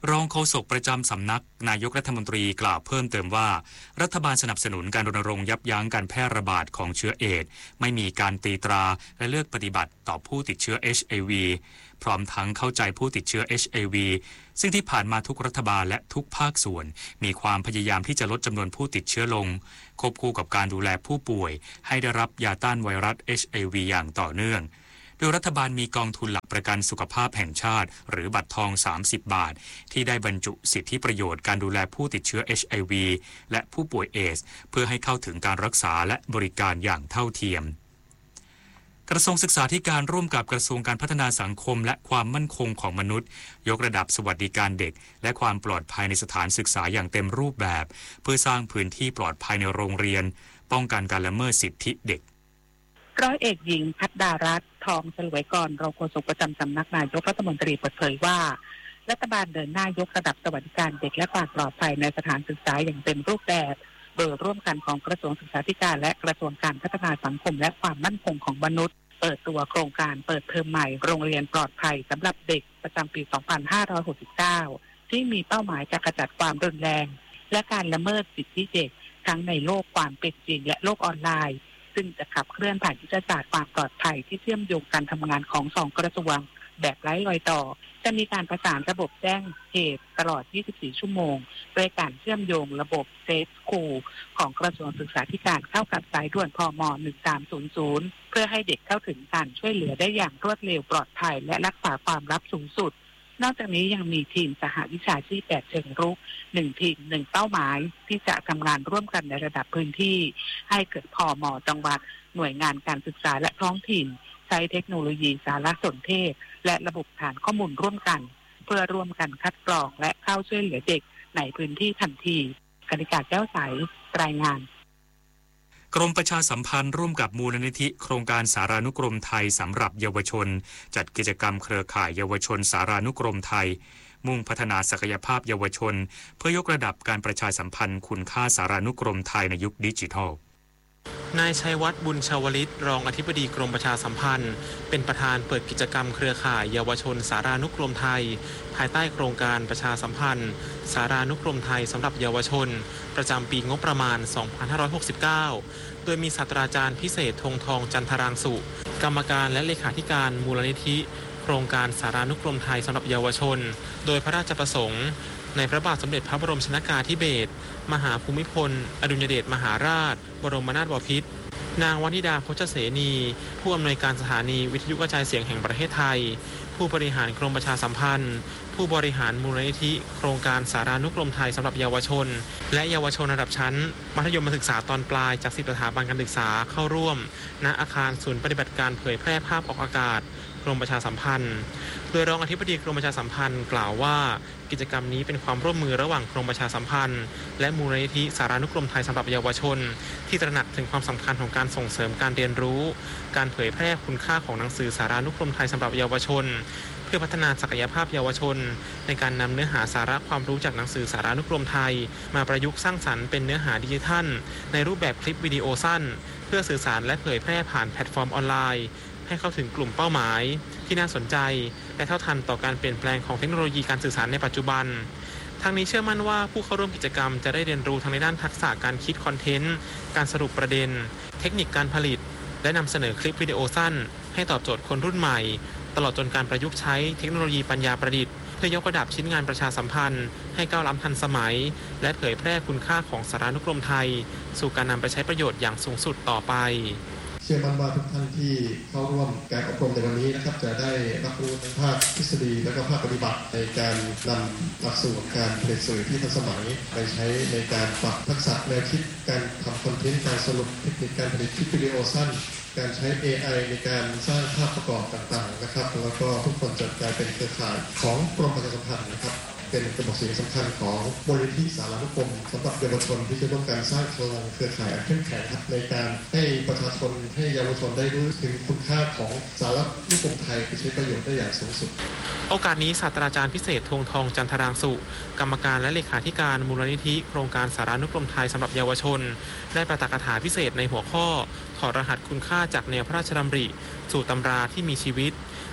รองโฆษกประจำสำนักนายกรัฐมนตรีกล่าวเพิ่มเติมว่ารัฐบาลสนับสนุนการรณรงค์ยับยั้งการแพร่ระบาดของเชื้อเอดส์ไม่มีการตีตราและเลือกปฏิบัติต่อผู้ติดเชื้อ เอช ไอ วี พร้อมทั้งเข้าใจผู้ติดเชื้อ เอช ไอ วี ซึ่งที่ผ่านมาทุกรัฐบาลและทุกภาคส่วนมีความพยายามที่จะลดจำนวนผู้ติดเชื้อลงควบคู่กับการดูแลผู้ป่วยให้ได้รับยาต้านไวรัส เอช ไอ วี อย่างต่อเนื่องโดยรัฐบาลมีกองทุนหลักประกันสุขภาพแห่งชาติหรือบัตรทองสามสิบบาทที่ได้บรรจุสิทธิประโยชน์การดูแลผู้ติดเชื้อ เอช ไอ วี และผู้ป่วยเอดส์เพื่อให้เข้าถึงการรักษาและบริการอย่างเท่าเทียมกระทรวงศึกษาธิการร่วมกับกระทรวงการพัฒนาสังคมและความมั่นคงของมนุษย์ยกระดับสวัสดิการเด็กและความปลอดภัยในสถานศึกษาอย่างเต็มรูปแบบเพื่อสร้างพื้นที่ปลอดภัยในโรงเรียนป้องกันการละเมิดสิทธิเด็กร้อยเอกหญิงพัฒดารัตน์ทองเฉลวยกรรองโฆษกประจำสำนักนายกรัฐมนตรีเปิดเผยว่ารัฐบาลเดินหน้ายกระดับสวัสดิการเด็กและความปลอดภัยในสถานศึกษาอย่างเต็มรูปแบบโดยร่วมกันของกระทรวงศึกษาธิการและกระทรวงการพัฒนาสังคมและความมั่นคงของมนุษย์เปิดตัวโครงการเปิดเทอมใหม่โรงเรียนปลอดภัยสำหรับเด็กประจำปี สองพันห้าร้อยหกสิบเก้า ที่มีเป้าหมายจะขจัดความรุนแรงและการละเมิดสิทธิเด็กทั้งในโลกความเป็นจริงและโลกออนไลน์ซึ่งจะขับเคลื่อนผ่านยุทธศาสตร์ความปลอดภัยที่เชื่อมโยงการทำงานของสองกระทรวงแบบไร้รอยต่อจะมีการประสานระบบแจ้งเหตุตลอด ยี่สิบสี่ ชั่วโมงด้วยการเชื่อมโยงระบบเซฟคูลของกระทรวงศึกษาธิการเข้ากับสายด่วนพม หนึ่งสามศูนย์ศูนย์เพื่อให้เด็กเข้าถึงการช่วยเหลือได้อย่างรวดเร็วปลอดภัยและรักษาความลับสูงสุดนอกจากนี้ยังมีทีมสหวิชาชีพแบบเชิงรุกหนึ่งทีมหนึ่งเป้าหมายที่จะทำงานร่วมกันในระดับพื้นที่ให้เกิดพม.จังหวัดหน่วยงานการศึกษาและท้องถิ่นใช้เทคโนโลยีสารสนเทศและระบบฐานข้อมูลร่วมกันเพื่อร่วมกันคัดกรองและเข้าช่วยเหลือเด็กในพื้นที่ทันทีกนิกาแก้วใสรายงานกรมประชาสัมพันธ์ร่วมกับมูลนิธิโครงการสารานุกรมไทยสำหรับเยาวชนจัดกิจกรรมเครือข่ายเยาวชนสารานุกรมไทยมุ่งพัฒนาศักยภาพเยาวชนเพื่อยกระดับการประชาสัมพันธ์คุณค่าสารานุกรมไทยในยุคดิจิทัลนายชัยวัฒน์บุญชาวลิตรองอธิบดีกรมประชาสัมพันธ์เป็นประธานเปิดกิจกรรมเครือข่ายเยาวชนสารานุกรมไทยภายใต้โครงการประชาสัมพันธ์สารานุกรมไทยสำหรับเยาวชนประจำปีงบประมาณ สองพันห้าร้อยหกสิบเก้า โดยมีศาสตราจารย์พิเศษธงทองจันทรางสุกรรมการและเลขาธิการมูลนิธิโครงการสารานุกรมไทยสำหรับเยาวชนโดยพระราชประสงค์ในพระบาทสมเด็จพระบรมชนกาธิเบศรมหาภูมิพลอดุลยเดชมหาราชบรมนาถบพิตรนางวนิดาโคชเสนีผู้อำนวยการสถานีวิทยุกระจายเสียงแห่งประเทศไทยผู้บริหารกรมประชาสัมพันธ์ผู้บริหารมูลนิธิโครงการสารานุกรมไทยสำหรับเยาวชนและเยาวชนระดับชั้นมัธยมศึกษาตอนปลายจากสิบสถาบันการศึกษาเข้าร่วมณอาคารศูนย์ปฏิบัติการเผยแพร่ภาพออกอากาศกรมประชาสัมพันธ์โดยรองอธิบดีกรมประชาสัมพันธ์กล่าวว่ากิจกรรมนี้เป็นความร่วมมือระหว่างกรมประชาสัมพันธ์และมูลนิธิสารานุกรมไทยสำหรับเยาวชนที่ตระหนักถึงความสำคัญของการส่งเสริมการเรียนรู้การเผยแพร่คุณค่าของหนังสือสารานุกรมไทยสำหรับเยาวชนเพื่อพัฒนาศักยภาพเยาวชนในการนำเนื้อหาสาระความรู้จากหนังสือสารานุกรมไทยมาประยุกต์สร้างสรรค์เป็นเนื้อหาดิจิทัลในรูปแบบคลิปวิดีโอสั้นเพื่อสื่อสารและเผยแพร่ผ่านแพลตฟอร์มออนไลน์ให้เข้าถึงกลุ่มเป้าหมายที่น่าสนใจและเท่าทันต่อการเปลี่ยนแปลงของเทคโนโลยีการสื่อสารในปัจจุบันทางนี้เชื่อมั่นว่าผู้เข้าร่วมกิจกรรมจะได้เรียนรู้ทั้งในด้านทักษะการคิดคอนเทนต์การสรุปประเด็นเทคนิคการผลิตและนำเสนอคลิปวิดีโอสั้นให้ตอบโจทย์คนรุ่นใหม่ตลอดจนการประยุกต์ใช้เทคโนโลยีปัญญาประดิษฐ์เพื่อยกระดับชิ้นงานประชาสัมพันธ์ให้ก้าวล้ำทันสมัยและเผยแพร่คุณค่าของสารานุกรมไทยสู่การนำไปใช้ประโยชน์อย่างสูงสุดต่อไปเชื่อมั่นว่าทุกท่านที่เข้าร่วมการอบรมในวันนี้นะครับจะได้รับรู้ทั้งภาคทฤษฎีและก็ภาคปฏิบัติในการนำหลักสูตรการผลิตสื่อที่ทันสมัยไปใช้ในการปรับทักษะแนวคิดการทำคอนเทนต์การสรุปเทคนิคการผลิตคลิปวิดีโอสั้นการใช้ เอ ไอ ในการสร้างภาพประกอบต่างๆนะครับแล้วก็ทุกคนจะกลายเป็นเครือข่ายของกรมประชาสัมพันธ์นะครับเป็นกระบอกเสียงสำคัญของมูลนิธิสารานุกรมสำหรับเยาวชนที่จะร่วมกันสร้างพลังเครือข่ายเข้มแข็งในการให้ประชาชนให้เยาวชนได้รู้ถึงคุณค่าของสารานุกรมไทยไปใช้ประโยชน์ได้อย่างสูงสุดโอกาสนี้ศาสตราจารย์พิเศษธงทองจันทรางสุกรรมการและเลขาธิการมูลนิธิโครงการสารานุกรมไทยสำหรับเยาวชนได้ประกาศคาถาพิเศษในหัวข้อถอดรหัสคุณค่าจากแนวพระราชดำริสู่ตำราที่มีชีวิต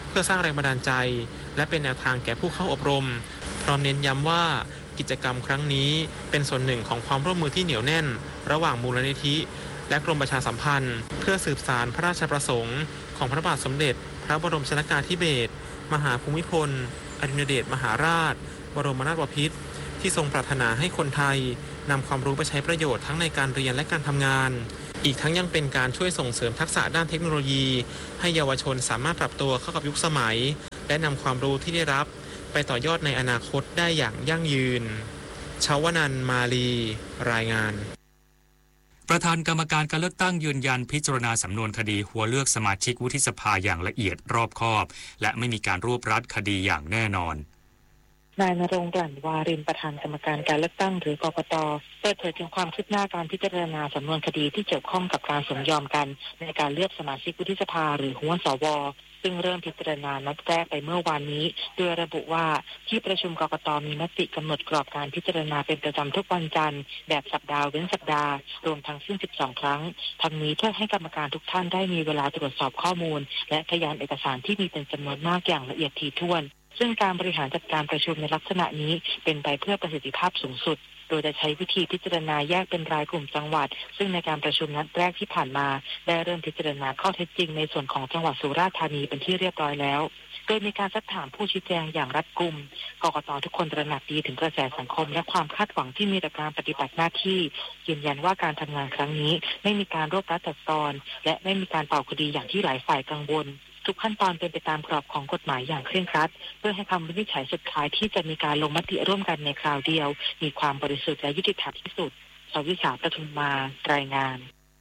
เพื่อสร้างแรงบันดาลใจและเป็นแนวทางแก่ผู้เข้าอบรมพร้อมเน้นย้ำว่ากิจกรรมครั้งนี้เป็นส่วนหนึ่งของความร่วมมือที่เหนียวแน่นระหว่างมูลนิธิและกรมประชาสัมพันธ์เพื่อสืบสานพระราชประสงค์ของพระบาทสมเด็จพระบรมชนกาธิเบศรมหาภูมิพลอดุลยเดชมหาราชบรมนาถบพิตรที่ทรงปรารถนาให้คนไทยนำความรู้ไปใช้ประโยชน์ทั้งในการเรียนและการทำงานอีกทั้งยังเป็นการช่วยส่งเสริมทักษะด้านเทคโนโลยีให้เยาวชนสามารถปรับตัวเข้ากับยุคสมัยและนำความรู้ที่ได้รับไปต่อยอดในอนาคตได้อย่างยั่งยืนชาวนันท์มาลีรายงานประธานกรรมการการเลือกตั้งยืนยันพิจารณาสำนวนคดีหัวเลือกสมาชิกวุฒิสภาอย่างละเอียดรอบคอบและไม่มีการรวบรัดคดีอย่างแน่นอนนายณรงค์ กลั่นวารินประธานกรรมการการเลือกตั้งหรือกกต.เปิดเผยถึงความคืบหน้าการพิจารณาสำนวนคดีที่เกี่ยวข้องกับการสมยอมกันในการเลือกสมาชิกวุฒิสภาหรือหัวสว.ซึ่งเริ่มพิจารณานัดแรกไปเมื่อวานนี้โดยระบุว่าที่ประชุมกกต.มีมติกำหนดกรอบการพิจารณาเป็นประจำทุกวันจันทร์แบบสัปดาห์เว้นสัปดาห์รวมทั้งสิ้นสิบสองครั้งทั้งนี้เพื่อให้กรรมการทุกท่านได้มีเวลาตรวจสอบข้อมูลและพยานเอกสารที่มีเป็นจำนวนมากอย่างละเอียดถี่ถ้วนซึ่งการบริหารจัดการประชุมในลักษณะนี้เป็นไปเพื่อประสิทธิภาพสูงสุดโดยจะใช้วิธีพิจารณาแยกเป็นรายกลุ่มจังหวัดซึ่งในการประชุมนัดแรกที่ผ่านมาได้เริ่มพิจารณาข้อเท็จจริงในส่วนของจังหวัดสุราษฎร์ธานีเป็นที่เรียบร้อยแล้วโดยมีการซักถามผู้ชี้แจงอย่างรัดกุมกกต.ทุกคนตระหนักดีถึงกระแสสังคมและความคาดหวังที่มีต่อการปฏิบัติหน้าที่ยืนยันว่าการทำงานครั้งนี้ไม่มีการรวบรัดตัดตอนและไม่มีการเป่าคดีอย่างที่หลายฝ่ายกังวลทุกขั้นตอนเป็นไปตามกรอบของกฎหมายอย่างเคร่งครัดเพื่อให้คำวินิจฉัยสุดท้ายที่จะมีการลงมติร่วมกันในคราวเดียวมีความบริสุทธิ์และยุติธรรมที่สุดสวิสาปทุมมารายงาน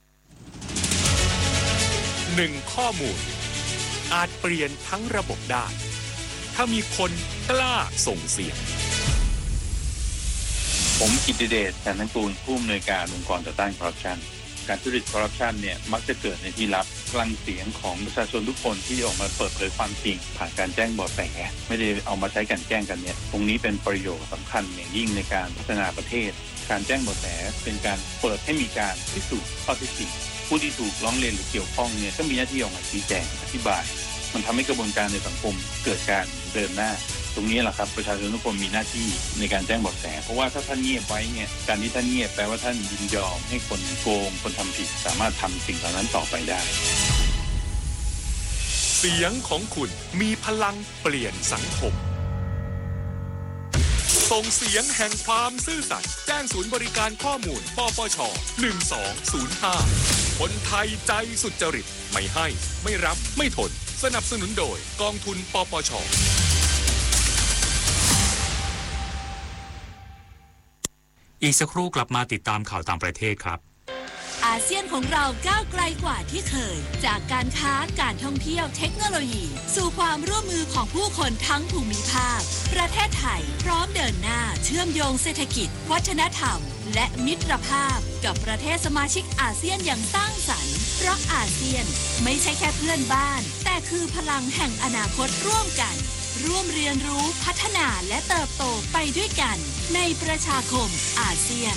หนึ่งข้อมูลอาจเปลี่ยนทั้งระบบได้ถ้ามีคนกล้าส่งเสียงผมกิตติเดช แสนทั้งกูลผู้อำนวยการองค์กรต่อต้านคอร์รัปชันการทุจริตคอร์รัปชันเนี่ยมักจะเกิดในที่ลับกลั่นเสียงของประชาชนทุกคนที่ออกมาเปิดเผยความจริงผ่านการแจ้งเบาะแสไม่ได้เอามาใช้กันแกล้งกันเนี่ยตรงนี้เป็นประโยชน์สำคัญอย่างยิ่งในการพัฒนาประเทศการแจ้งเบาะแสเป็นการเปิดให้มีการพิสูจน์ข้อเท็จจริงผู้ที่ถูกร้องเรียนหรือเกี่ยวข้องเนี่ยก็มีหน้าที่ออกมาชี้แจงอธิบายมันทำให้กระบวนการในสังคมเกิดการเดินหน้าตรงนี้แหละครับประชาชนทุกคนมีหน้าที่ในการแจ้งเบาะแสเพราะว่าถ้าท่านเงียบไว้เนี่ยการที่ท่านเงียบแปลว่าท่านยินยอมให้คนโกงคนทำผิดสามารถทำสิ่งเหล่านั้นต่อไปได้เสียงของคุณมีพลังเปลี่ยนสังคมส่งเสียงแห่งความซื่อสัตย์แจ้งศูนย์บริการข้อมูลปปชหนึ่งสองศูนย์ห้าคนไทยใจสุจริตไม่ให้ไม่รับไม่ทนสนับสนุนโดยกองทุนปปชอีกสักครู่กลับมาติดตามข่าวต่างประเทศครับอาเซียนของเราก้าวไกลกว่าที่เคยจากการค้าการท่องเที่ยวเทคโนโลยีสู่ความร่วมมือของผู้คนทั้งภูมิภาคประเทศไทยพร้อมเดินหน้าเชื่อมโยงเศรษฐกิจวัฒนธรรมและมิตรภาพกับประเทศสมาชิกอาเซียนอย่างสร้างสรรค์เพราะอาเซียนไม่ใช่แค่เพื่อนบ้านแต่คือพลังแห่งอนาคตร่วมกันร่วมเรียนรู้พัฒนาและเติบโตไปด้วยกันในประชาคมอาเซียน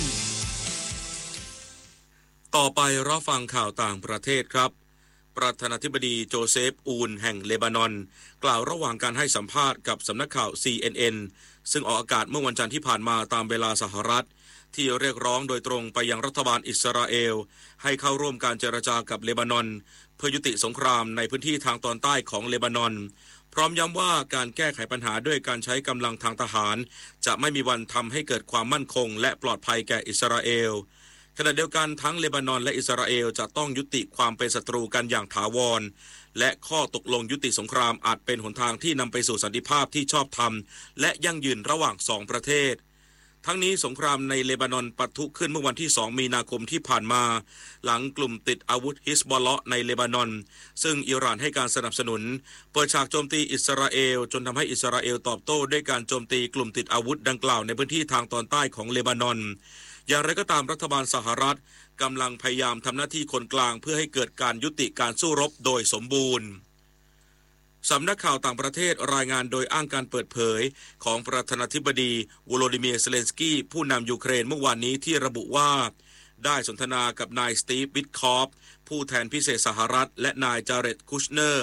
ต่อไปรับฟังข่าวต่างประเทศครับประธานาธิบดีโจเซฟอูนแห่งเลบานอนกล่าวระหว่างการให้สัมภาษณ์กับสำนักข่าว ซี เอ็น เอ็น ซึ่งออกอากาศเมื่อวันจันทร์ที่ผ่านมาตามเวลาสหรัฐที่เรียกร้องโดยตรงไปยังรัฐบาลอิสราเอลให้เข้าร่วมการเจรจากับเลบานอนเพื่อยุติสงครามในพื้นที่ทางตอนใต้ของเลบานอนพร้อมย้ำว่าการแก้ไขปัญหาด้วยการใช้กำลังทางทหารจะไม่มีวันทำให้เกิดความมั่นคงและปลอดภัยแก่อิสราเอลขณะเดียวกันทั้งเลบานอนและอิสราเอลจะต้องยุติความเป็นศัตรูกันอย่างถาวรและข้อตกลงยุติสงครามอาจเป็นหนทางที่นำไปสู่สันติภาพที่ชอบธรรมและยั่งยืนระหว่างสองประเทศทั้งนี้สงครามในเลบานอนปะทุขึ้นเมื่อวันที่สองมีนาคมที่ผ่านมาหลังกลุ่มติดอาวุธฮิซบอลเลาะห์ในเลบานอนซึ่งอิหร่านให้การสนับสนุนเปิดฉากโจมตีอิสราเอลจนทำให้อิสราเอลตอบโต้ด้วยการโจมตีกลุ่มติดอาวุธดังกล่าวในพื้นที่ทางตอนใต้ของเลบานอนอย่างไรก็ตามรัฐบาลสหรัฐกำลังพยายามทำหน้าที่คนกลางเพื่อให้เกิดการยุติการสู้รบโดยสมบูรณ์สำนักข่าวต่างประเทศรายงานโดยอ้างการเปิดเผยของประธานาธิบดีวโลดิเมียร์เซเลนสกี้ผู้นำยูเครนเมื่อวานนี้ที่ระบุว่าได้สนทนากับนายสตีฟ วิทคอฟผู้แทนพิเศษสหรัฐและนายจาเร็ด คุชเนอร์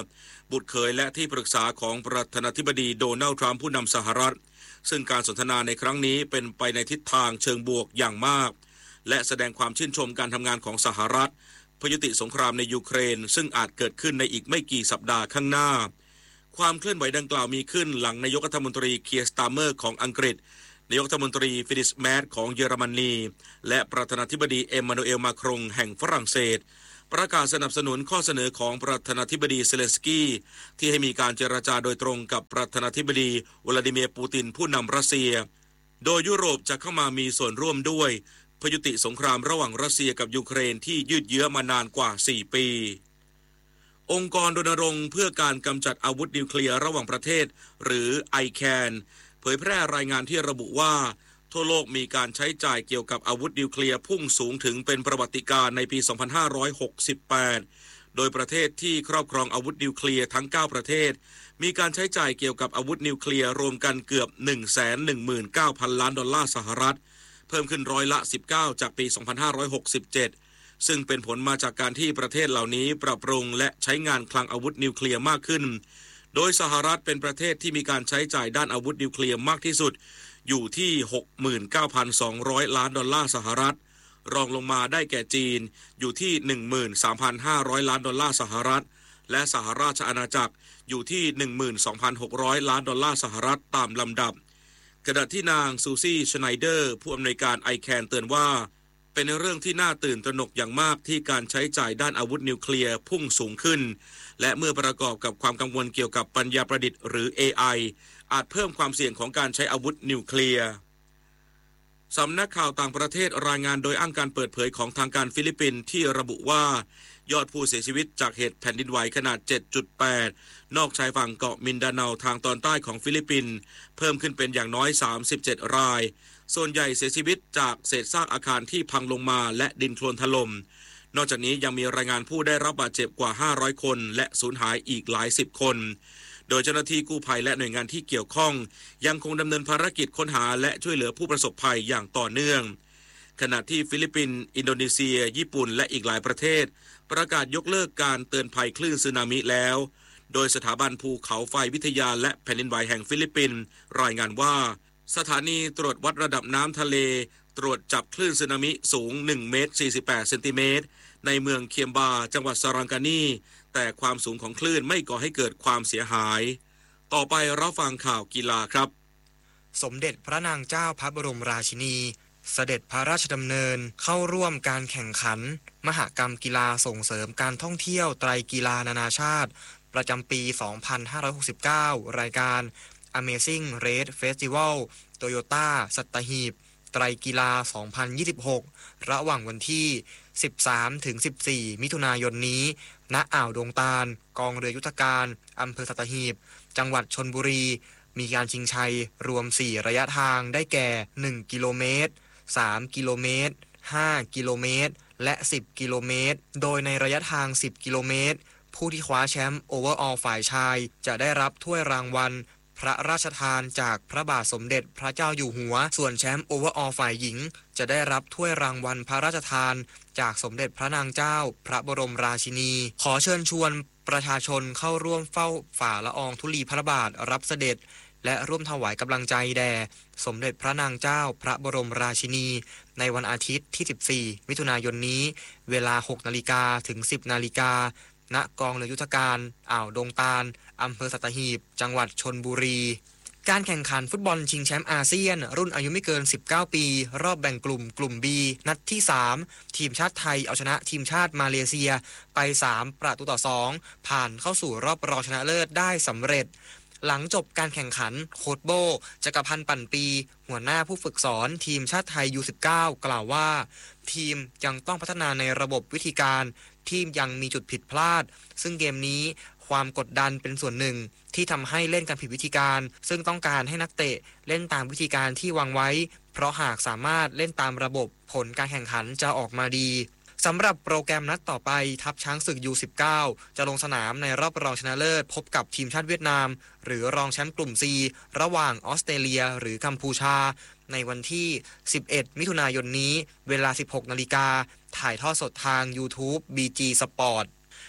บุตรเขยและที่ปรึกษาของประธานาธิบดีโดนัลด์ทรัมป์ผู้นำสหรัฐซึ่งการสนทนาในครั้งนี้เป็นไปในทิศทางเชิงบวกอย่างมากและแสดงความชื่นชมการทำงานของสหรัฐเพื่อยุติสงครามในยูเครนซึ่งอาจเกิดขึ้นในอีกไม่กี่สัปดาห์ข้างหน้าความเคลื่อนไหวดังกล่าวมีขึ้นหลังนายกรัฐมนตรีเคียร์สตาร์เมอร์ของอังกฤษนายกรัฐมนตรีฟิลิปแมทของเยอรมนีและประธานาธิบดีเอ็มมานูเอลมาครงแห่งฝรั่งเศสประกาศสนับสนุนข้อเสนอของประธานาธิบดีเซเลนสกี้ที่ให้มีการเจรจาโดยตรงกับประธานาธิบดีวลาดิเมียร์ปูตินผู้นำรัสเซียโดยยุโรปจะเข้ามามีส่วนร่วมด้วยเพื่อยุติสงครามระหว่างรัสเซียกับยูเครนที่ยืดเยื้อมานานกว่าสี่ปีองค์กรรณรงค์เพื่อการกำจัดอาวุธนิวเคลียร์ระหว่างประเทศหรือ ไอ แคน เผยแพร่รายงานที่ระบุว่าทั่วโลกมีการใช้จ่ายเกี่ยวกับอาวุธนิวเคลียร์พุ่งสูงถึงเป็นประวัติการณ์ในปี สองพันห้าร้อยหกสิบแปด โดยประเทศที่ครอบครองอาวุธนิวเคลียร์ทั้งเก้าประเทศมีการใช้จ่ายเกี่ยวกับอาวุธนิวเคลียร์รวมกันเกือบ หนึ่งแสนหนึ่งหมื่นเก้าพัน ล้านดอลลาร์สหรัฐเพิ่มขึ้นร้อยละสิบเก้าจากปี สองพันห้าร้อยหกสิบเจ็ด ซึ่งเป็นผลมาจากการที่ประเทศเหล่านี้ปรับปรุงและใช้งานคลังอาวุธนิวเคลียร์มากขึ้นโดยสหรัฐเป็นประเทศที่มีการใช้จ่ายด้านอาวุธนิวเคลียร์มากที่สุดอยู่ที่ หกหมื่นเก้าพันสองร้อย ล้านดอลลาร์สหรัฐรองลงมาได้แก่จีนอยู่ที่ หนึ่งหมื่นสามพันห้าร้อย ล้านดอลลาร์สหรัฐและสหราชอาณาจักรอยู่ที่ หนึ่งหมื่นสองพันหกร้อย ล้านดอลลาร์สหรัฐตามลำดับขณะที่นางซูซี่ชไนเดอร์ผู้อำนวยการ ไอ แคน เตือนว่าเป็นเรื่องที่น่าตื่นตระหนกอย่างมากที่การใช้จ่ายด้านอาวุธนิวเคลียร์พุ่งสูงขึ้นและเมื่อประกอบกับความกังวลเกี่ยวกับปัญญาประดิษฐ์หรือ เอ ไอ อาจเพิ่มความเสี่ยงของการใช้อาวุธนิวเคลียร์สำนักข่าวต่างประเทศรายงานโดยอ้างการเปิดเผยของทางการฟิลิปปินส์ที่ระบุว่ายอดผู้เสียชีวิตจากเหตุแผ่นดินไหวขนาด เจ็ดจุดแปด นอกชายฝั่งเกาะมินดาเนาทางตอนใต้ของฟิลิปปินส์เพิ่มขึ้นเป็นอย่างน้อยสามสิบเจ็ดรายส่วนใหญ่เสียชีวิตจากเศษซากอาคารที่พังลงมาและดินโคลนถล่มนอกจากนี้ยังมีรายงานผู้ได้รับบาดเจ็บกว่าห้าร้อยคนและสูญหายอีกหลายสิบคนโดยเจ้าหน้าที่กู้ภัยและหน่วยงานที่เกี่ยวข้องยังคงดำเนินภารกิจค้นหาและช่วยเหลือผู้ประสบภัยอย่างต่อเนื่องขณะที่ฟิลิปปินส์อินโดนีเซียญี่ปุ่นและอีกหลายประเทศประกาศยกเลิกการเตือนภัยคลื่นสึนามิแล้วโดยสถาบันภูเขาไฟวิทยาและแผ่นดินไหวแห่งฟิลิปปินส์รายงานว่าสถานีตรวจวัดระดับน้ำทะเลตรวจจับคลื่นสึนามิสูงหนึ่งเมตรสี่สิบแปดเซนติเมตรในเมืองเคียมบาจังหวัดซารังกานีแต่ความสูงของคลื่นไม่ก่อให้เกิดความเสียหายต่อไปรับฟังข่าวกีฬาครับสมเด็จพระนางเจ้าพระบรมราชินีเสด็จพระราชดำเนินเข้าร่วมการแข่งขันมหกรรมกีฬาส่งเสริมการท่องเที่ยวไตรกีฬานานาชาติประจำปี สองพันห้าร้อยหกสิบเก้า รายการ Amazing Race Festival Toyota สัตหีบไตรกีฬา สองพันยี่สิบหก ระหว่างวันที่ สิบสามถึงสิบสี่ มิถุนายนนี้ณอ่าวดงตาลกองเรือยุทธการอำเภอสัตหีบจังหวัดชลบุรีมีการชิงชัยรวมสี่ระยะทางได้แก่หนึ่งกิโลเมตรสามกิโลเมตรห้ากิโลเมตรและสิบกิโลเมตรโดยในระยะทางสิบกิโลเมตรผู้ที่คว้าแชมป์โอเวอร์ออลฝ่ายชายจะได้รับถ้วยรางวัลพระราชทานจากพระบาทสมเด็จพระเจ้าอยู่หัวส่วนแชมป์โอเวอร์ออลฝ่ายหญิงจะได้รับถ้วยรางวัลพระราชทานจากสมเด็จพระนางเจ้าพระบรมราชินีขอเชิญชวนประชาชนเข้าร่วมเฝ้าฝ่าละอองธุลีพระบาทรับเสด็จและร่วมถวายกำลังใจแด่สมเด็จพระนางเจ้าพระบรมราชินีในวันอาทิตย์ที่สิบสี่มิถุนายนนี้เวลา หกนาฬิกา ถึง สิบนาฬิกาณกองเรือยุทธการอ่าวดงตาลอำเภอสัตหีบจังหวัดชลบุรีการแข่งขันฟุตบอลชิงแชมป์อาเซียนรุ่นอายุไม่เกินสิบเก้าปีรอบแบ่งกลุ่มกลุ่ม B นัดที่สามทีมชาติไทยเอาชนะทีมชาติมาเลเซียไปสามประตูต่อสองผ่านเข้าสู่รอบรองชนะเลิศได้สำเร็จหลังจบการแข่งขันโค้ชโบจักรพันธ์ปั่นปีหัวหน้าผู้ฝึกสอนทีมชาติไทย ยู สิบเก้า กล่าวว่าทีมยังต้องพัฒนาในระบบวิธีการทีมยังมีจุดผิดพลาดซึ่งเกมนี้ความกดดันเป็นส่วนหนึ่งที่ทำให้เล่นกันผิดวิธีการซึ่งต้องการให้นักเตะเล่นตามวิธีการที่วางไว้เพราะหากสามารถเล่นตามระบบผลการแข่งขันจะออกมาดีสำหรับโปรแกรมนัดต่อไปทัพช้างศึก ยู สิบเก้า จะลงสนามในรอบรองชนะเลิศพบกับทีมชาติเวียดนามหรือรองแชมป์กลุ่ม C ระหว่างออสเตรเลียหรือกัมพูชาในวันที่สิบเอ็ดมิถุนายนนี้เวลา สิบหกนาฬิกาถ่ายทอดสดทาง YouTube บี จี Sport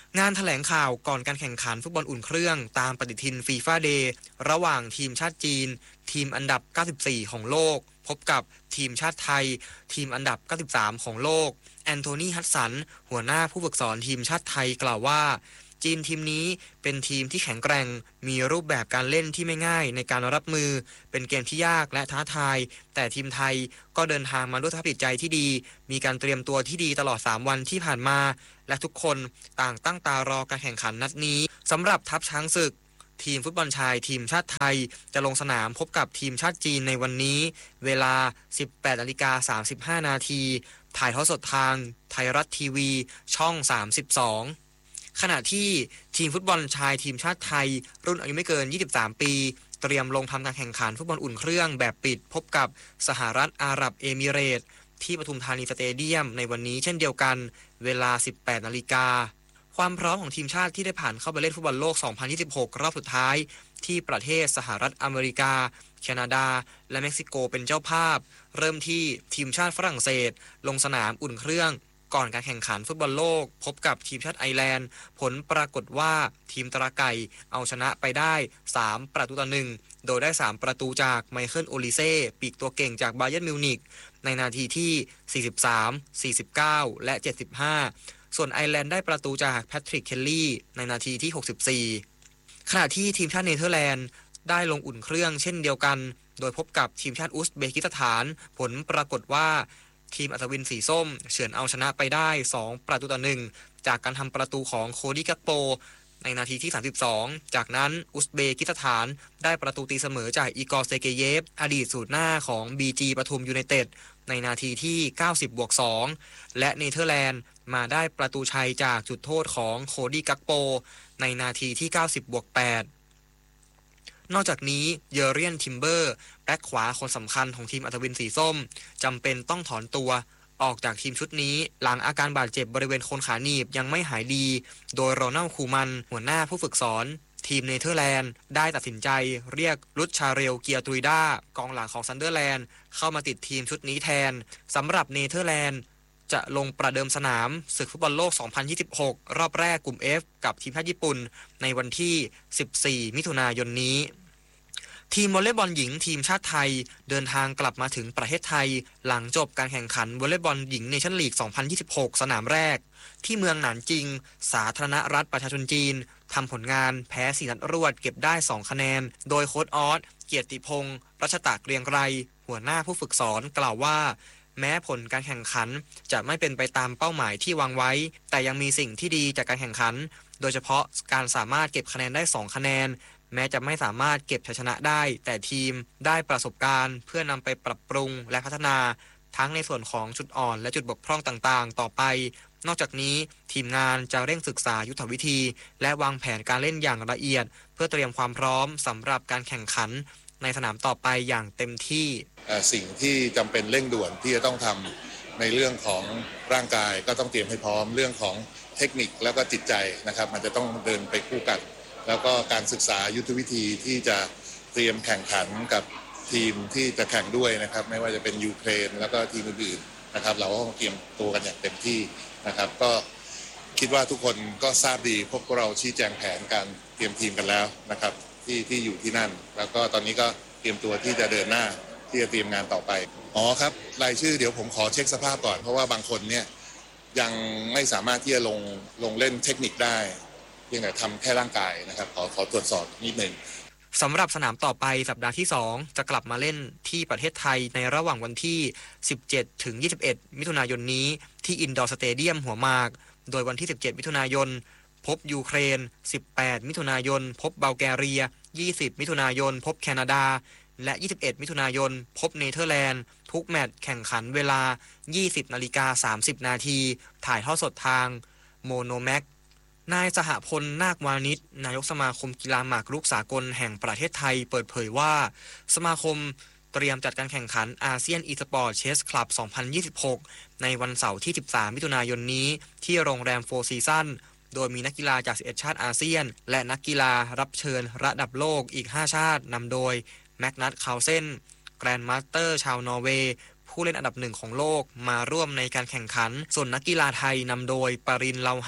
งานแถลงข่าวก่อนการแข่งขันฟุตบอลอุ่นเครื่องตามปฏิทินฟีฟ่าเดย์ระหว่างทีมชาติจีนทีมอันดับเก้าสิบสี่ของโลกพบกับทีมชาติไทยทีมอันดับเก้าสิบสามของโลกแอนโทนีฮัดสันหัวหน้าผู้ฝึกสอนทีมชาติไทยกล่าวว่าจีนทีมนี้เป็นทีมที่แข็งแกร่งมีรูปแบบการเล่นที่ไม่ง่ายในการรับมือเป็นเกมที่ยากและท้าทายแต่ทีมไทยก็เดินทางมาด้วยสภาพจิตใจที่ดีมีการเตรียมตัวที่ดีตลอดสามวันที่ผ่านมาและทุกคนต่างตั้งตารอการแข่งขันนัดนี้สำหรับทัพช้างศึกทีมฟุตบอลชายทีมชาติไทยจะลงสนามพบกับทีมชาติจีนในวันนี้เวลา สิบแปดนาฬิกาสามสิบห้านาทีถ่ายทอดสดทางไทยรัฐทีวีช่องสามสิบสองขณะที่ทีมฟุตบอลชายทีมชาติไทยรุ่นอายุไม่เกินยี่สิบสามปีเตรียมลงทำการแข่งขันฟุตบอลอุ่นเครื่องแบบปิดพบกับสหรัฐอาหรับเอมิเรตส์ที่ปทุมธานีสเตเดียมในวันนี้เช่นเดียวกันเวลา สิบแปดนาฬิกาความพร้อมของทีมชาติที่ได้ผ่านเข้าไปเล่นฟุตบอลโลก สองพันยี่สิบหก รอบสุดท้ายที่ประเทศสหรัฐอเมริกาแคนาดาและเม็กซิโกเป็นเจ้าภาพเริ่มที่ทีมชาติฝรั่งเศสลงสนามอุ่นเครื่องก่อนการแข่งขันฟุตบอลโลกพบกับทีมชาติไอร์แลนด์ผลปรากฏว่าทีมตราไก่เอาชนะไปได้สามประตูต่อหนึ่งโดยได้สามประตูจากไมเคิลโอลิเซ่ปีกตัวเก่งจากบาเยิร์นมิวนิกในนาทีที่สี่สิบสาม สี่สิบเก้าและเจ็ดสิบห้าส่วนไอร์แลนด์ได้ประตูจากแพทริกเคลลี่ในนาทีที่หกสิบสี่ขณะที่ทีมชาติเนเธอร์แลนด์ได้ลงอุ่นเครื่องเช่นเดียวกันโดยพบกับทีมชาติอุซเบกิสถานผลปรากฏว่าทีมอัศวินสีส้มเฉือนเอาชนะไปได้สองประตูต่อหนึ่งจากการทำประตูของโคดี้กักโปในนาทีที่สามสิบสองจากนั้นอุซเบกิสถานได้ประตูตีเสมอจากอีกอร์เซเกเยฟอดีตสูตรหน้าของ บี จี ปทุมยูไนเต็ดในนาทีที่ เก้าสิบ บวก สองและเนเธอร์แลนด์มาได้ประตูชัยจากจุดโทษของโคดี้กักโปในนาทีที่ เก้าสิบ บวก แปดนอกจากนี้เยอเรียนทิมเบอร์แบ็คขวาคนสำคัญของทีมอัศวินสีส้มจำเป็นต้องถอนตัวออกจากทีมชุดนี้หลังอาการบาดเจ็บบริเวณโคนขาหนีบยังไม่หายดีโดยโรนัลด์คูมันหัวหน้าผู้ฝึกสอนทีมเนเธอร์แลนด์ได้ตัดสินใจเรียกรุชชาเรลเกียร์ตุยด้ากองหลังของซันเดอร์แลนด์เข้ามาติดทีมชุดนี้แทนสำหรับเนเธอร์แลนด์จะลงประเดิมสนามศึกฟุตบอลโลก สองพันยี่สิบหก รอบแรกกลุ่ม F กับทีมชาติญี่ปุ่นในวันที่ สิบสี่ มิถุนายนนี้ทีมวอลเลย์บอลหญิงทีมชาติไทยเดินทางกลับมาถึงประเทศไทยหลังจบการแข่งขันวอลเลย์บอลหญิงเนชั่นลีก สองพันยี่สิบหก สนามแรกที่เมืองหนานจิงสาธารณรัฐประชาชนจีนทำผลงานแพ้สี่นัดรวดเก็บได้สองคะแนนโดยโค้ชออสเกียรติพงษ์รัชตะเกรียงไกรหัวหน้าผู้ฝึกสอนกล่าวว่าแม้ผลการแข่งขันจะไม่เป็นไปตามเป้าหมายที่วางไว้แต่ยังมีสิ่งที่ดีจากการแข่งขันโดยเฉพาะการสามารถเก็บคะแนนได้สองคะแนนแม้จะไม่สามารถเก็บชัยชนะได้แต่ทีมได้ประสบการณ์เพื่อนำไปปรับปรุงและพัฒนาทั้งในส่วนของจุดอ่อนและจุดบกพร่องต่างๆต่อไปนอกจากนี้ทีมงานจะเร่งศึกษายุทธวิธีและวางแผนการเล่นอย่างละเอียดเพื่อเตรียมความพร้อมสำหรับการแข่งขันในสนามต่อไปอย่างเต็มที่สิ่งที่จำเป็นเร่งด่วนที่จะต้องทำในเรื่องของร่างกายก็ต้องเตรียมให้พร้อมเรื่องของเทคนิคแล้วก็จิตใจนะครับมันจะต้องเดินไปคู่กันแล้วก็การศึกษายุทธวิธีที่จะเตรียมแข่งขันกับทีมที่จะแข่งด้วยนะครับไม่ว่าจะเป็นยูเครนแล้วก็ทีมอื่นๆนะครับเราก็ต้องเตรียมตัวกันอย่างเต็มที่นะครับก็คิดว่าทุกคนก็ทราบดีพวกเราชี้แจงแผนการเตรียมทีมกันแล้วนะครับที่ที่อยู่ที่นั่นแล้วก็ตอนนี้ก็เตรียมตัวที่จะเดินหน้าที่จะเตรียมงานต่อไปอ๋อครับรายชื่อเดี๋ยวผมขอเช็คสภาพก่อนเพราะว่าบางคนเนี่ยยังไม่สามารถที่จะลงลงเล่นเทคนิคได้เพียงแต่ทำแค่ร่างกายนะครับขอขอตรวจสอบนิดนึงสำหรับสนามต่อไปสัปดาห์ที่สองจะกลับมาเล่นที่ประเทศไทยในระหว่างวันที่สิบเจ็ดถึงยี่สิบเอ็ดมิถุนายนนี้ที่อินดอร์สเตเดียมหัวหมากโดยวันที่สิบเจ็ดมิถุนายนพบยูเครนสิบแปดมิถุนายนพบบัลแกเรียยี่สิบมิถุนายนพบแคนาดาและยี่สิบเอ็ดมิถุนายนพบเนเธอร์แลนด์ทุกแมตช์แข่งขันเวลา ยี่สิบนาฬิกาสามสิบนาทีถ่ายทอดสดทางโมโนแม็กนายสหพลนาควานิชนายกสมาคมกีฬาหมากรุกสากลแห่งประเทศไทยเปิดเผยว่าสมาคมเตรียมจัดการแข่งขันอาเซียนอีสปอร์ตเชสคลับสองพันยี่สิบหกในวันเสาร์ที่สิบสามมิถุนายนนี้ที่โรงแรมโฟร์ซีซั่นโดยมีนักกีฬาจากสิบเอ็ดชาติอาเซียนและนักกีฬารับเชิญระดับโลกอีกห้าชาตินำโดยแมกนัสคาร์ลเซนแกรนด์มาสเตอร์ชาวนอร์เวย์ผู้เล่นอันดับหนึ่งของโลกมาร่วมในการแข่งขันส่วนนักกีฬาไทยนำโดยปรินทร์เลาหะ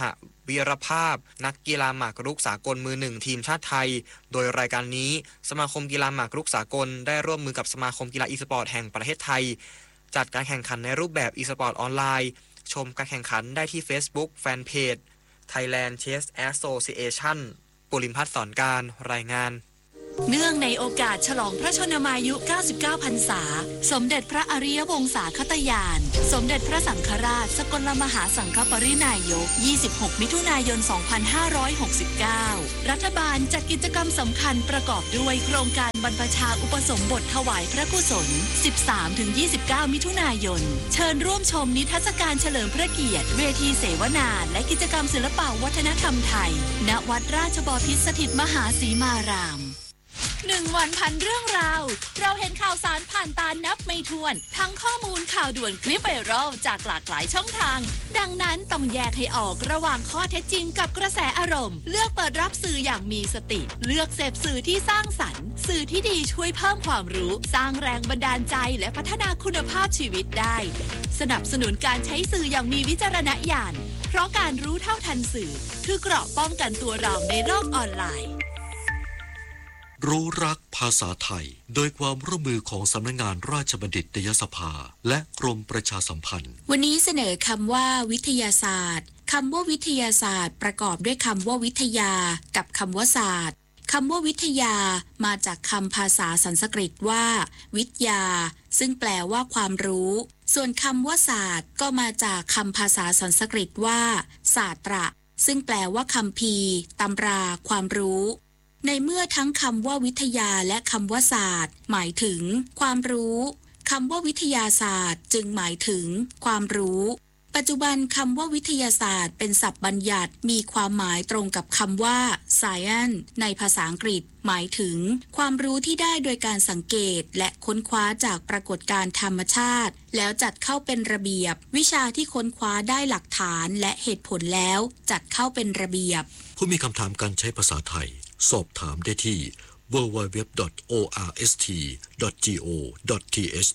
วีรภาพนักกีฬาหมากรุกสากลมือหนึ่งทีมชาติไทยโดยรายการนี้สมาคมกีฬาหมากรุกสากลได้ร่วมมือกับสมาคมกีฬาอีสปอร์ตแห่งประเทศไทยจัดการแข่งขันในรูปแบบอีสปอร์ตออนไลน์ชมการแข่งขันได้ที่ Facebook แฟนเพจ Thailand Chess Association ปุริมพัฒน์สอนการรายงานเนื่องในโอกาสฉลองพระชนมายุเก้าสิบเก้าพรรษาสมเด็จพระอริยวงศาคตญาณสมเด็จพระสังฆราชสกลมหาสังฆปรินายกยี่สิบหกมิถุนายนสองพันห้าร้อยหกสิบเก้ารัฐบาลจัดกิจกรรมสำคัญประกอบด้วยโครงการบรรพชาอุปสมบทถวายพระกุศล สิบสามถึงยี่สิบเก้า มิถุนายนเชิญร่วมชมนิทรรศการเฉลิมพระเกียรติเวทีเสวนาและกิจกรรมศิลปวัฒนธรรมไทยณวัดราชบพิตรสถิตมหาสีมารามหนึ่งวันพันเรื่องราวเราเห็นข่าวสารผ่านตานับไม่ถ้วนทั้งข้อมูลข่าวด่วนคลิปไวรัลจากหลากหลายช่องทางดังนั้นต้องแยกให้ออกระหว่างข้อเท็จจริงกับกระแสอารมณ์เลือกเปิดรับสื่ออย่างมีสติเลือกเสพสื่อที่สร้างสรรค์สื่อที่ดีช่วยเพิ่มความรู้สร้างแรงบันดาลใจและพัฒนาคุณภาพชีวิตได้สนับสนุนการใช้สื่ออย่างมีวิจารณญาณเพราะการรู้เท่าทันสื่อคือเกราะป้องกันตัวเราในโลกออนไลน์รู้รักภาษาไทยโดยความร่วมมือของสำนักงานราชบัณฑิตยสภาและกรมประชาสัมพันธ์วันนี้เสนอคำว่าวิทยาศาสตร์คำว่าวิทยาศาสตร์ประกอบด้วยคำว่าวิทยากับคำว่าศาสตร์คำว่าวิทยามาจากคำภาษาสันสกฤตว่าวิทยาซึ่งแปลว่าความรู้ส่วนคำว่าศาสตร์ก็มาจากคำภาษาสันสกฤตว่าศาสตระซึ่งแปลว่าคัมภีร์ตำราความรู้ในเมื่อทั้งคำว่าวิทยาและคำว่าศาสตร์หมายถึงความรู้คำว่าวิทยาศาสตร์จึงหมายถึงความรู้ปัจจุบันคำว่าวิทยาศาสตร์เป็นศัพท์บัญญัติมีความหมายตรงกับคำว่า science ในภาษาอังกฤษหมายถึงความรู้ที่ได้โดยการสังเกตและค้นคว้าจากปรากฏการณ์ธรรมชาติแล้วจัดเข้าเป็นระเบียบวิชาที่ค้นคว้าได้หลักฐานและเหตุผลแล้วจัดเข้าเป็นระเบียบผู้มีคำถามการใช้ภาษาไทยสอบถามได้ที่ ดับเบิลยู ดับเบิลยู ดับเบิลยู ดอท โอ อาร์ เอส ที ดอท จี โอ ดอท ที เอช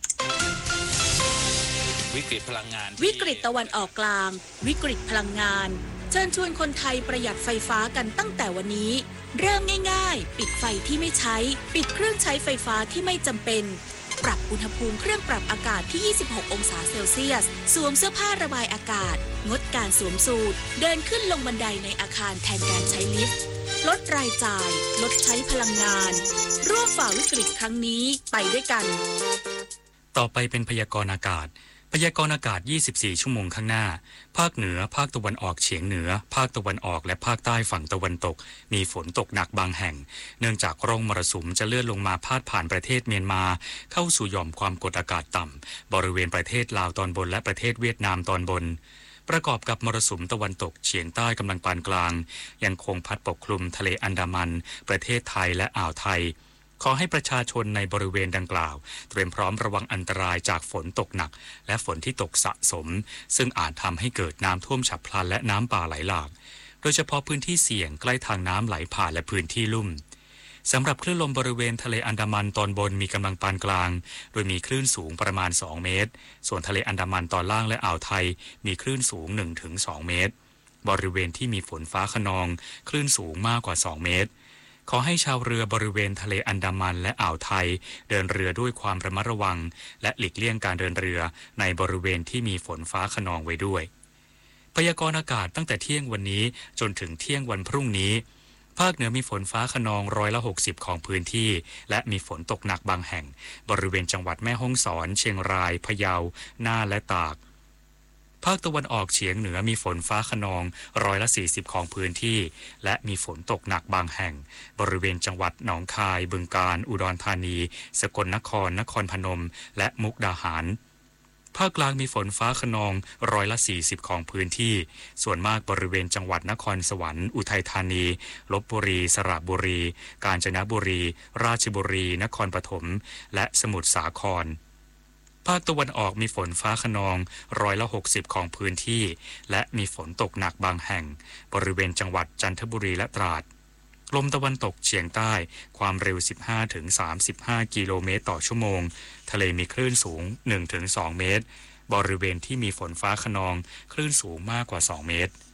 วิกฤตพลังงานวิกฤตตะวันออกกลางวิกฤตพลังงานเชิญชวนคนไทยประหยัดไฟฟ้ากันตั้งแต่วันนี้เริ่มง่ายๆปิดไฟที่ไม่ใช้ปิดเครื่องใช้ไฟฟ้าที่ไม่จำเป็นปรับอุณหภูมิเครื่องปรับอากาศที่ยี่สิบหกองศาเซลเซียสสวมเสื้อผ้าระบายอากาศงดการสวมสูทเดินขึ้นลงบันไดในอาคารแทนการใช้ลิฟต์ลดรายจ่ายลดใช้พลังงานร่วมฝ่าวิกฤตครั้งนี้ไปด้วยกันต่อไปเป็นพยากรณ์อากาศพยากรณ์อากาศยี่สิบสี่ชั่วโมงข้างหน้าภาคเหนือภาคตะวันออกเฉียงเหนือภาคตะวันออกและภาคใต้ฝั่งตะวันตกมีฝนตกหนักบางแห่งเนื่องจากร่องมรสุมจะเลื่อนลงมาพาดผ่านประเทศเมียนมาเข้าสู่หย่อมความกดอากาศต่ำบริเวณประเทศลาวตอนบนและประเทศเวียดนามตอนบนประกอบกับมรสุมตะวันตกเฉียงใต้กำลังปานกลางยังคงพัดปกคลุมทะเลอันดามันประเทศไทยและอ่าวไทยขอให้ประชาชนในบริเวณดังกล่าวเตรียมพร้อมระวังอันตรายจากฝนตกหนักและฝนที่ตกสะสมซึ่งอาจทำให้เกิดน้ำท่วมฉับพลันและน้ำป่าไหลหลากโดยเฉพาะพื้นที่เสี่ยงใกล้ทางน้ำไหลผ่านและพื้นที่ลุ่มสำหรับคลื่นลมบริเวณทะเลอันดามันตอนบนมีกำลังปานกลางโดยมีคลื่นสูงประมาณสองเมตรส่วนทะเลอันดามันตอนล่างและอ่าวไทยมีคลื่นสูง หนึ่งถึงสอง เมตรบริเวณที่มีฝนฟ้าคะนองคลื่นสูงมากกว่าสองเมตรขอให้ชาวเรือบริเวณทะเลอันดามันและอ่าวไทยเดินเรือด้วยความระมัดระวังและหลีกเลี่ยงการเดินเรือในบริเวณที่มีฝนฟ้าคะนองไว้ด้วยพยากรณ์อากาศตั้งแต่เที่ยงวันนี้จนถึงเที่ยงวันพรุ่งนี้ภาคเหนือมีฝนฟ้าคะนองร้อยละหกสิบของพื้นที่และมีฝนตกหนักบางแห่งบริเวณจังหวัดแม่ฮ่องสอนเชียงรายพะเยาน่านและตากภาคตะวันออกเฉียงเหนือมีฝนฟ้าคะนองร้อยละสี่สิบของพื้นที่และมีฝนตกหนักบางแห่งบริเวณจังหวัดหนองคายบึงกาฬอุดรธานีสกลนครนครพนมและมุกดาหารภาคกลางมีฝนฟ้าคะนองร้อยละสี่สิบของพื้นที่ส่วนมากบริเวณจังหวัดนครสวรรค์อุทัยธานีลพบุรีสระบุรีกาญจนบุรีราชบุรีนครปฐมและสมุทรสาครภาคตะวันออกมีฝนฟ้าคะนองร้อยละหกสิบของพื้นที่และมีฝนตกหนักบางแห่งบริเวณจังหวัดจันทบุรีและตราดลมตะวันตกเฉียงใต้ความเร็ว สิบห้าถึงสามสิบห้า กิโลเมตรต่อชั่วโมงทะเลมีคลื่นสูง หนึ่งถึงสอง เมตรบริเวณที่มีฝนฟ้าคะนองคลื่นสูงมากกว่าสองเมตร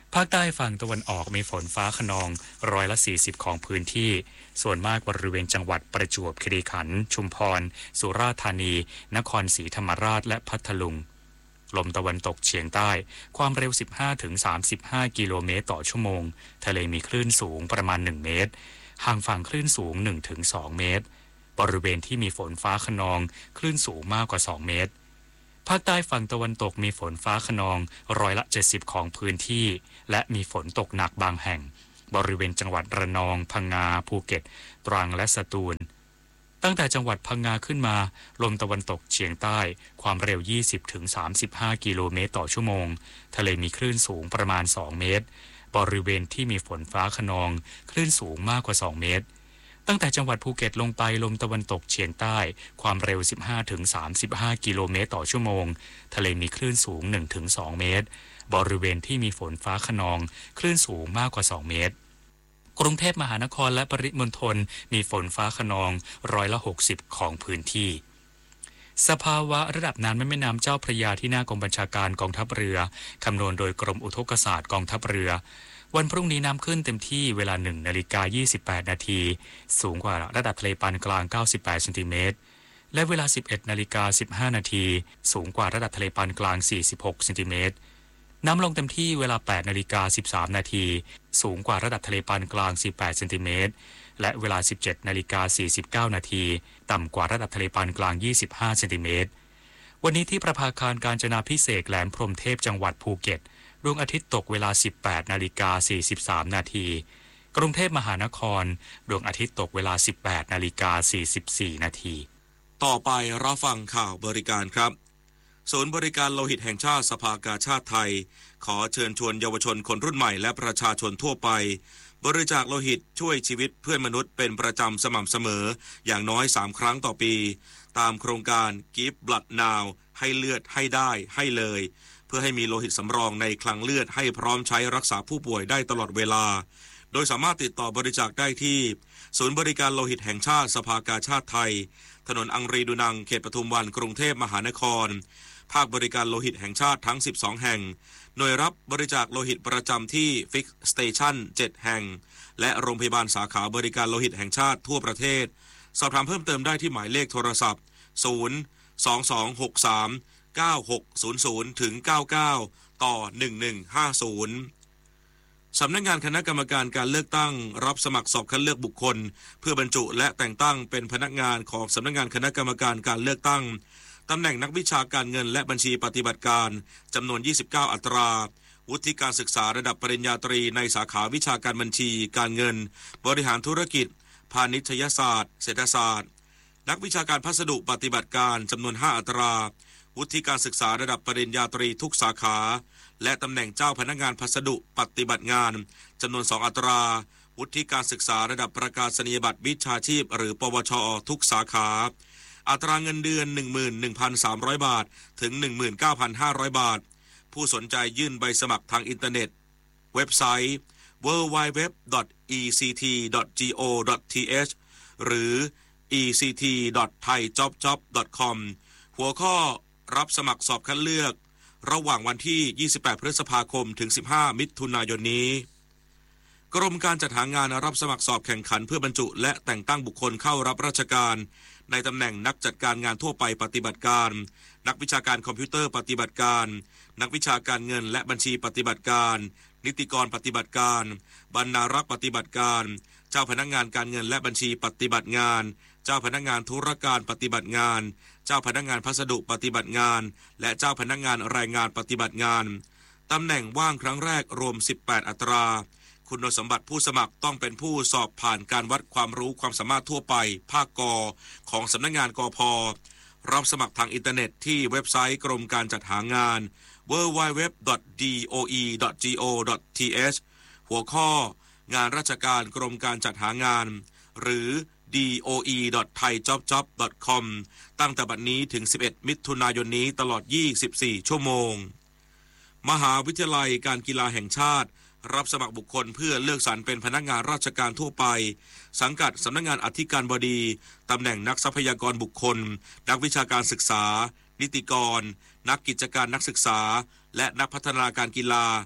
ภาคใต้ฝั่งตะวันออกมีฝนฟ้าคะนองร้อยละสี่สิบของพื้นที่ส่วนมากบริเวณจังหวัดประจวบคีรีขันธ์ชุมพรสุราษฎร์ธานีนครศรีธรรมราชและพัทลุงลมตะวันตกเฉียงใต้ความเร็ว สิบห้าถึงสามสิบห้า กิโลเมตรต่อชั่วโมงทะเลมีคลื่นสูงประมาณหนึ่งเมตรห่างฝั่งคลื่นสูง หนึ่งถึงสอง เมตรบริเวณที่มีฝนฟ้าคะนองคลื่นสูงมากกว่าสองเมตรภาคใต้ฝั่งตะวันตกมีฝนฟ้าคะนองร้อยละเจ็ดสิบของพื้นที่และมีฝนตกหนักบางแห่งบริเวณจังหวัดระนองพังงาภูเก็ตตรังและสตูลตั้งแต่จังหวัดพังงาขึ้นมาลมตะวันตกเฉียงใต้ความเร็ว ยี่สิบถึงสามสิบห้า กิโลเมตรต่อชั่วโมงทะเลมีคลื่นสูงประมาณสองเมตรบริเวณที่มีฝนฟ้าคะนองคลื่นสูงมากกว่าสองเมตรตั้งแต่จังหวัดภูเก็ตลงไปลมตะวันตกเฉียงใต้ความเร็ว สิบห้าถึงสามสิบห้า กิโลเมตรต่อชั่วโมงทะเลมีคลื่นสูง หนึ่งถึงสอง เมตรบริเวณที่มีฝนฟ้าคะนองคลื่นสูงมากกว่าสองเมตรกรุงเทพมหานครและปริมณฑลมีฝนฟ้าคะนองร้อยละหกสิบของพื้นที่สภาวะระดับน้ำแม่น้ำเจ้าพระยาที่หน้ากองบัญชาการกองทัพเรือคำนวณโดยกรมอุทกศาสตร์กองทัพเรือวันพรุ่งนี้น้ำขึ้นเต็มที่เวลาหนึ่งนาฬิกายี่สิบแปดนาทีสูงกว่าระดับทะเลปานกลางเก้าสิบแปดเซนติเมตรและเวลาสิบเอ็ดนาฬิกาสิบห้านาทีสูงกว่าระดับทะเลปานกลางสี่สิบหกเซนติเมตรน้ำลงเต็มที่เวลาแปดนาฬิกาสิบสามนาทีสูงกว่าระดับทะเลปานกลางสิบแปดเซนติเมตรและเวลาสิบเจ็ดนาฬิกาสี่สิบเก้านาทีต่ำกว่าระดับทะเลปานกลางยี่สิบห้าเซนติเมตรวันนี้ที่ประภาคารกาญจนาภิเษกแหลมพรหมเทพจังหวัดภูเก็ตดวงอาทิตย์ตกเวลาสิบแปดนาฬิกาสี่สิบสามนาทีกรุงเทพมหานครดวงอาทิตย์ตกเวลาสิบแปดนาฬิกาสี่สิบสี่นาทีต่อไปรับฟังข่าวบริการครับศูนย์บริการโลหิตแห่งชาติสภากาชาติไทยขอเชิญชวนเยาวชนคนรุ่นใหม่และประชาชนทั่วไปบริจาคโลหิตช่วยชีวิตเพื่อนมนุษย์เป็นประจำสม่ำเสมออย่างน้อยสามครั้งต่อปีตามโครงการ Give Blood Now ให้เลือดให้ได้ให้เลยเพื่อให้มีโลหิตสำรองในคลังเลือดให้พร้อมใช้รักษาผู้ป่วยได้ตลอดเวลาโดยสามารถติดต่อบริจาคได้ที่ศูนย์บริการโลหิตแห่งชาติสภากาชาติไทยถนนอังรีดูนังเขตปทุมวันกรุงเทพมหานครภาคบริการโลหิตแห่งชาติทั้งสิบสองแห่งหน่วยรับบริจาคโลหิตประจำที่ Fix Station เจ็ดแห่งและโรงพยาบาลสาขาบริการโลหิตแห่งชาติทั่วประเทศสอบถามเพิ่มเติมได้ที่หมายเลขโทรศัพท์ศูนย์ สอง สอง หก สาม เก้า หก ศูนย์ ศูนย์ ถึง เก้า เก้า ต่อ หนึ่ง หนึ่ง ห้า ศูนย์สำนักงานคณะกรรมการการเลือกตั้งรับสมัครสอบคัดเลือกบุคคลเพื่อบรรจุและแต่งตั้งเป็นพนักงานของสำนักงานคณะกรรมการการเลือกตั้งตำแหน่งนักวิชาการเงินและบัญชีปฏิบัติการจำนวนยี่สิบเก้าอัตราวุฒิการศึกษาระดับปริญญาตรีในสาขาวิชาการบัญชีการเงินบริหารธุรกิจพาณิชยศาสตร์เศรษฐศาสตร์นักวิชาการพัสดุปฏิบัติการจำนวนห้าอัตราวุฒิการศึกษาระดับปริญญาตรีทุกสาขาและตำแหน่งเจ้าพนักงานพัสดุปฏิบัติงานจำนวนสองอัตราวุฒิการศึกษาระดับประกาศนียบัตรวิชาชีพหรือปวชทุกสาขาอัตราเงินเดือน หนึ่งหมื่นหนึ่งพันสามร้อย บาทถึง หนึ่งหมื่นเก้าพันห้าร้อย บาทผู้สนใจยื่นใบสมัครทางอินเทอร์เน็ตเว็บไซต์ ดับเบิลยู ดับเบิลยู ดับเบิลยู ดอท อี ซี ที ดอท จี โอ ดอท ที เอช หรือ อี ซี ที ดอท ไทย จ็อบ จ็อบ ดอท คอม หัวข้อรับสมัครสอบคัดเลือกระหว่างวันที่ยี่สิบแปดพฤษภาคมถึงสิบห้ามิถุนายนนี้กรมการจัดหางานรับสมัครสอบแข่งขันเพื่อบรรจุและแต่งตั้งบุคคลเข้ารับราชการในตำแหน่งนักจัดการงานทั่วไปปฏิบัติการนักวิชาการคอมพิวเตอร์ปฏิบัติการนักวิชาการเงินและบัญชีปฏิบัติการนิติกรปฏิบัติการบรรณารักษ์ปฏิบัติการเจ้าพนักงานการเงินและบัญชีปฏิบัติงานเจ้าพนักงานธุรการปฏิบัติงานเจ้าพนักงานพัสดุปฏิบัติงานและเจ้าพนักงานแรงงานปฏิบัติงานตำแหน่งว่างครั้งแรกรวมสิบแปดอัตราคุณสมบัติผู้สมัครต้องเป็นผู้สอบผ่านการวัดความรู้ความสามารถทั่วไปภาคกของสำนักงานกพ.รับสมัครทางอินเทอร์เน็ตที่เว็บไซต์กรมการจัดหางาน ดับเบิลยู ดับเบิลยู ดับเบิลยู ดอท ดี โอ อี ดอท จี โอ ดอท ที เอช หัวข้องานราชการกรมการจัดหางานหรือ ดี โอ อี ดอท ไทย จ็อบ จ็อบ ดอท คอม ตั้งแต่บัดนี้ถึงสิบเอ็ดมิถุนายนนี้ตลอดยี่สิบสี่ชั่วโมงมหาวิทยาลัยการกีฬาแห่งชาติรับสมัครบุคคลเพื่อเลือกสรรเป็นพนักงานราชการทั่วไปสังกัดสำนักงานอธิการบดีตำแหน่งนักทรัพยากรบุคคลนักวิชาการศึกษานิติกรนักกิจการนักศึกษาและนักพัฒนาการกีฬา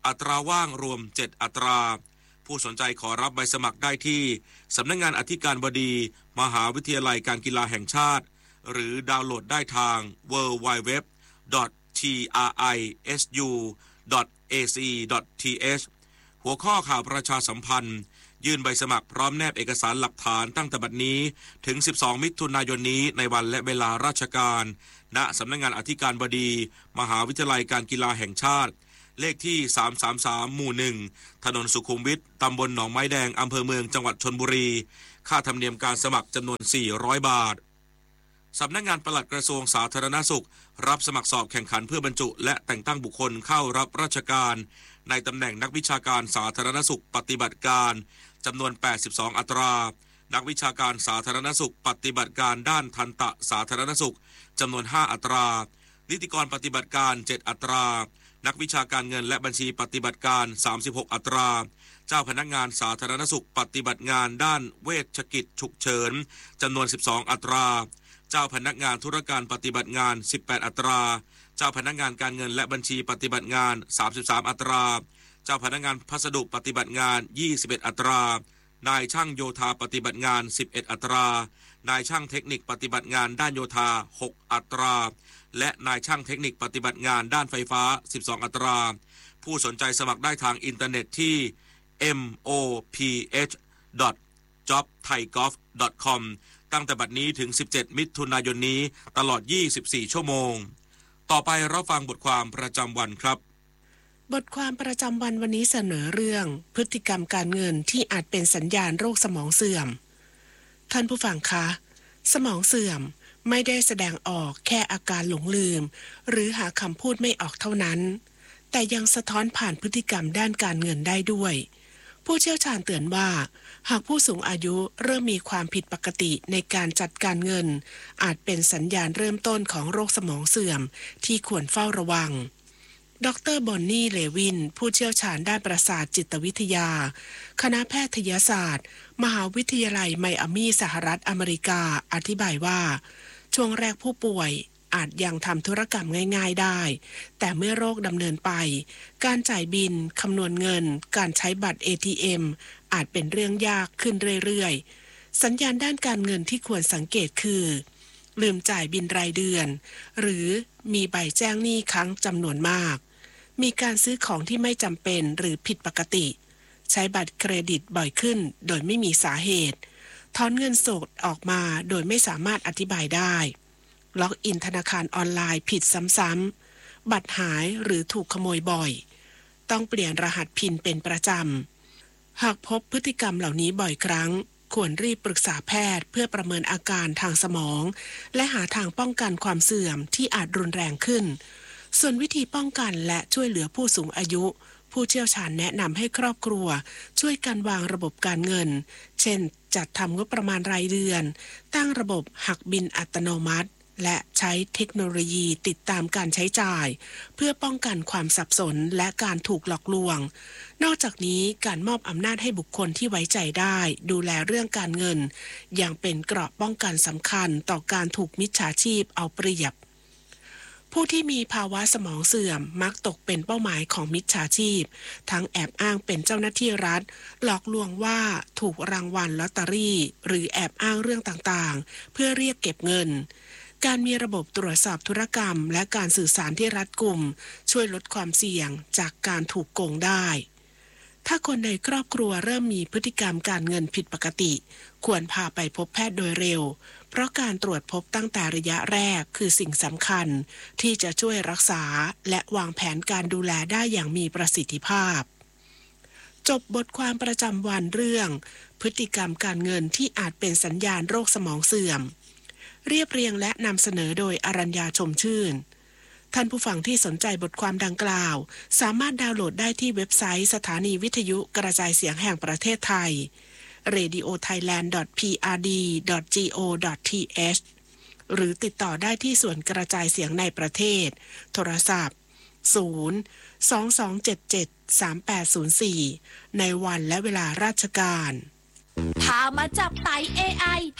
อัตราว่างรวมเจ็ดอัตราผู้สนใจขอรับใบสมัครได้ที่สำนักงานอธิการบดีมหาวิทยาลัยการกีฬาแห่งชาติหรือดาวน์โหลดได้ทาง ดับเบิลยู ดับเบิลยู ดับเบิลยู ดอท ที อาร์ ไอ เอส ยู ดอท เอ ซี ดอท ที เอช หัวข้อข่าวประชาสัมพันธ์ยื่นใบสมัครพร้อมแนบเอกสารหลักฐานตั้งแต่บัดนี้ถึงสิบสองมิถุนายนนี้ในวันและเวลาราชการณสำนักงานอธิการบดีมหาวิทยาลัยการกีฬาแห่งชาติเลขที่สามสามสามหมู่หนึ่งถนนสุขุมวิทตำบลหนองไม้แดงอำเภอเมืองจังหวัดชลบุรีค่าธรรมเนียมการสมัครจำนวนสี่ร้อยบาทสำนักงานปลัดกระทรวงสาธารณสุขรับสมัครสอบแข่งขันเพื่อบรรจุและแต่งตั้งบุคคลเข้ารับราชการในตำแหน่งนักวิชาการสาธารณสุขปฏิบัติการจำนวนแปดสิบสองอัตรานักวิชาการสาธารณสุขปฏิบัติการด้านทันตสาธารณสุขจำนวนห้าอัตรานิติกรปฏิบัติการเจ็ดอัตรานักวิชาการเงินและบัญชีปฏิบัติการสามสิบหกอัตราเจ้าพนักงานสาธารณสุขปฏิบัติงานด้านเวชกิจฉุกเฉินจำนวนสิบสองอัตราเจ้าพนักงานธุรการปฏิบัติงานสิบแปดอัตราเจ้าพนักงานการเงินและบัญชีปฏิบัติงานสามสิบสามอัตราเจ้าพนักงานพัสดุปฏิบัติงานยี่สิบเอ็ดอัตรานายช่างโยธาปฏิบัติงานสิบเอ็ดอัตรานายช่างเทคนิคปฏิบัติงานด้านโยธาหกอัตราและนายช่างเทคนิคปฏิบัติงานด้านไฟฟ้าสิบสองอัตราผู้สนใจสมัครได้ทางอินเทอร์เน็ตที่ เอ็ม โอ พี เอช ดอท จ็อบ ไทย กอล์ฟ ดอท คอม ตั้งแต่บัดนี้ถึงสิบเจ็ดมิถุนายนนี้ตลอดยี่สิบสี่ชั่วโมงต่อไปรับฟังบทความประจำวันครับบทความประจำวันวันนี้เสนอเรื่องพฤติกรรมการเงินที่อาจเป็นสัญญาณโรคสมองเสื่อมท่านผู้ฟังคะสมองเสื่อมไม่ได้แสดงออกแค่อาการหลงลืมหรือหาคำพูดไม่ออกเท่านั้นแต่ยังสะท้อนผ่านพฤติกรรมด้านการเงินได้ด้วยผู้เชี่ยวชาญเตือนว่าหากผู้สูงอายุเริ่มมีความผิดปกติในการจัดการเงินอาจเป็นสัญญาณเริ่มต้นของโรคสมองเสื่อมที่ควรเฝ้าระวังดร.บอนนี่เลวินผู้เชี่ยวชาญด้านประสาทจิตวิทยาคณะแพทยศาสตร์มหาวิทยาลัยไมอามีสหรัฐอเมริกาอธิบายว่าช่วงแรกผู้ป่วยอาจยังทำธุรกรรมง่ายๆได้แต่เมื่อโรคดำเนินไปการจ่ายบิลคำนวณเงินการใช้บัตร เอ ที เอ็ม อาจเป็นเรื่องยากขึ้นเรื่อยๆสัญญาณด้านการเงินที่ควรสังเกตคือลืมจ่ายบิลรายเดือนหรือมีใบแจ้งหนี้ค้างจำนวนมากมีการซื้อของที่ไม่จำเป็นหรือผิดปกติใช้บัตรเครดิตบ่อยขึ้นโดยไม่มีสาเหตุถอนเงินสดออกมาโดยไม่สามารถอธิบายได้ล็อกอินธนาคารออนไลน์ผิดซ้ำๆบัตรหายหรือถูกขโมยบ่อยต้องเปลี่ยนรหัสพินเป็นประจำหากพบพฤติกรรมเหล่านี้บ่อยครั้งควรรีบปรึกษาแพทย์เพื่อประเมินอาการทางสมองและหาทางป้องกันความเสื่อมที่อาจรุนแรงขึ้นส่วนวิธีป้องกันและช่วยเหลือผู้สูงอายุผู้เชี่ยวชาญแนะนำให้ครอบครัวช่วยกันวางระบบการเงินเช่นจัดทำงบประมาณรายเดือนตั้งระบบหักบิลอัตโนมัติและใช้เทคโนโลยีติดตามการใช้จ่ายเพื่อป้องกันความสับสนและการถูกหลอกลวงนอกจากนี้การมอบอำนาจให้บุคคลที่ไว้ใจได้ดูแลเรื่องการเงินยังเป็นเกราะป้องกันสำคัญต่อการถูกมิจฉาชีพเอาเปรียบผู้ที่มีภาวะสมองเสื่อมมักตกเป็นเป้าหมายของมิจฉาชีพทั้งแอบอ้างเป็นเจ้าหน้าที่รัฐหลอกลวงว่าถูกรางวัลลอตเตอรี่หรือแอบอ้างเรื่องต่างๆเพื่อเรียกเก็บเงินการมีระบบตรวจสอบธุรกรรมและการสื่อสารที่รัดกุมช่วยลดความเสี่ยงจากการถูกโกงได้ถ้าคนในครอบครัวเริ่มมีพฤติกรรมการเงินผิดปกติควรพาไปพบแพทย์โดยเร็วเพราะการตรวจพบตั้งแต่ระยะแรกคือสิ่งสำคัญที่จะช่วยรักษาและวางแผนการดูแลได้อย่างมีประสิทธิภาพจบบทความประจำวันเรื่องพฤติกรรมการเงินที่อาจเป็นสัญญาณโรคสมองเสื่อมเรียบเรียงและนำเสนอโดยอรัญญาชมชื่นท่านผู้ฟังที่สนใจบทความดังกล่าวสามารถดาวน์โหลดได้ที่เว็บไซต์สถานีวิทยุกระจายเสียงแห่งประเทศไทย เรดิโอไทยแลนด์ ดอท พี อาร์ ดี ดอท จี โอ ดอท ที เอช หรือติดต่อได้ที่ส่วนกระจายเสียงในประเทศโทรศัพท์ศูนย์ สอง สอง เจ็ด เจ็ด สาม แปด ศูนย์ สี่ในวันและเวลาราชการพามาจับไต่ เอ ไอ ภาพและ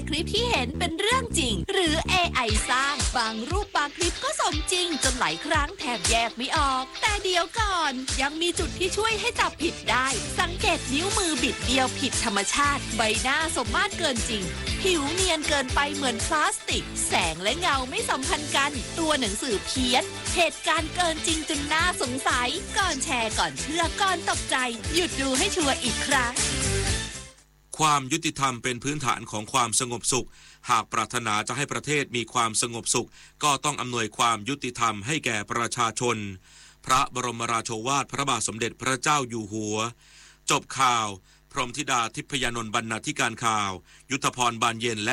คลิปที่เห็นเป็นเรื่องจริงหรือ เอ ไอ สร้างบางรูปบางคลิปก็สมจริงจนหลายครั้งแทบแยกไม่ออกแต่เดี๋ยวก่อนยังมีจุดที่ช่วยให้จับผิดได้สังเกตนิ้วมือบิดเดียวผิดธรรมชาติใบหน้าสมมาตรเกินจริงผิวเนียนเกินไปเหมือนพลาสติกแสงและเงาไม่สัมพันธ์กันตัวหนังสือเพี้ยนเหตุการณ์เกินจริงจนน่าสงสัยก่อนแชร์ก่อนเชื่อก่อนตกใจหยุดดูให้ชัวร์อีกครั้งความยุติธรรมเป็นพื้นฐานของความสงบสุขหากปรารถนาจะให้ประเทศมีความสงบสุขก็ต้องอำนวยความยุติธรรมให้แก่ประชาชนพระบรมราโชวาทพระบาทสมเด็จพระเจ้าอยู่หัวจบข่าวพรหมธิดาทิพยานนท์บรรณาธิการข่าวยุทธพรบานเย็นและ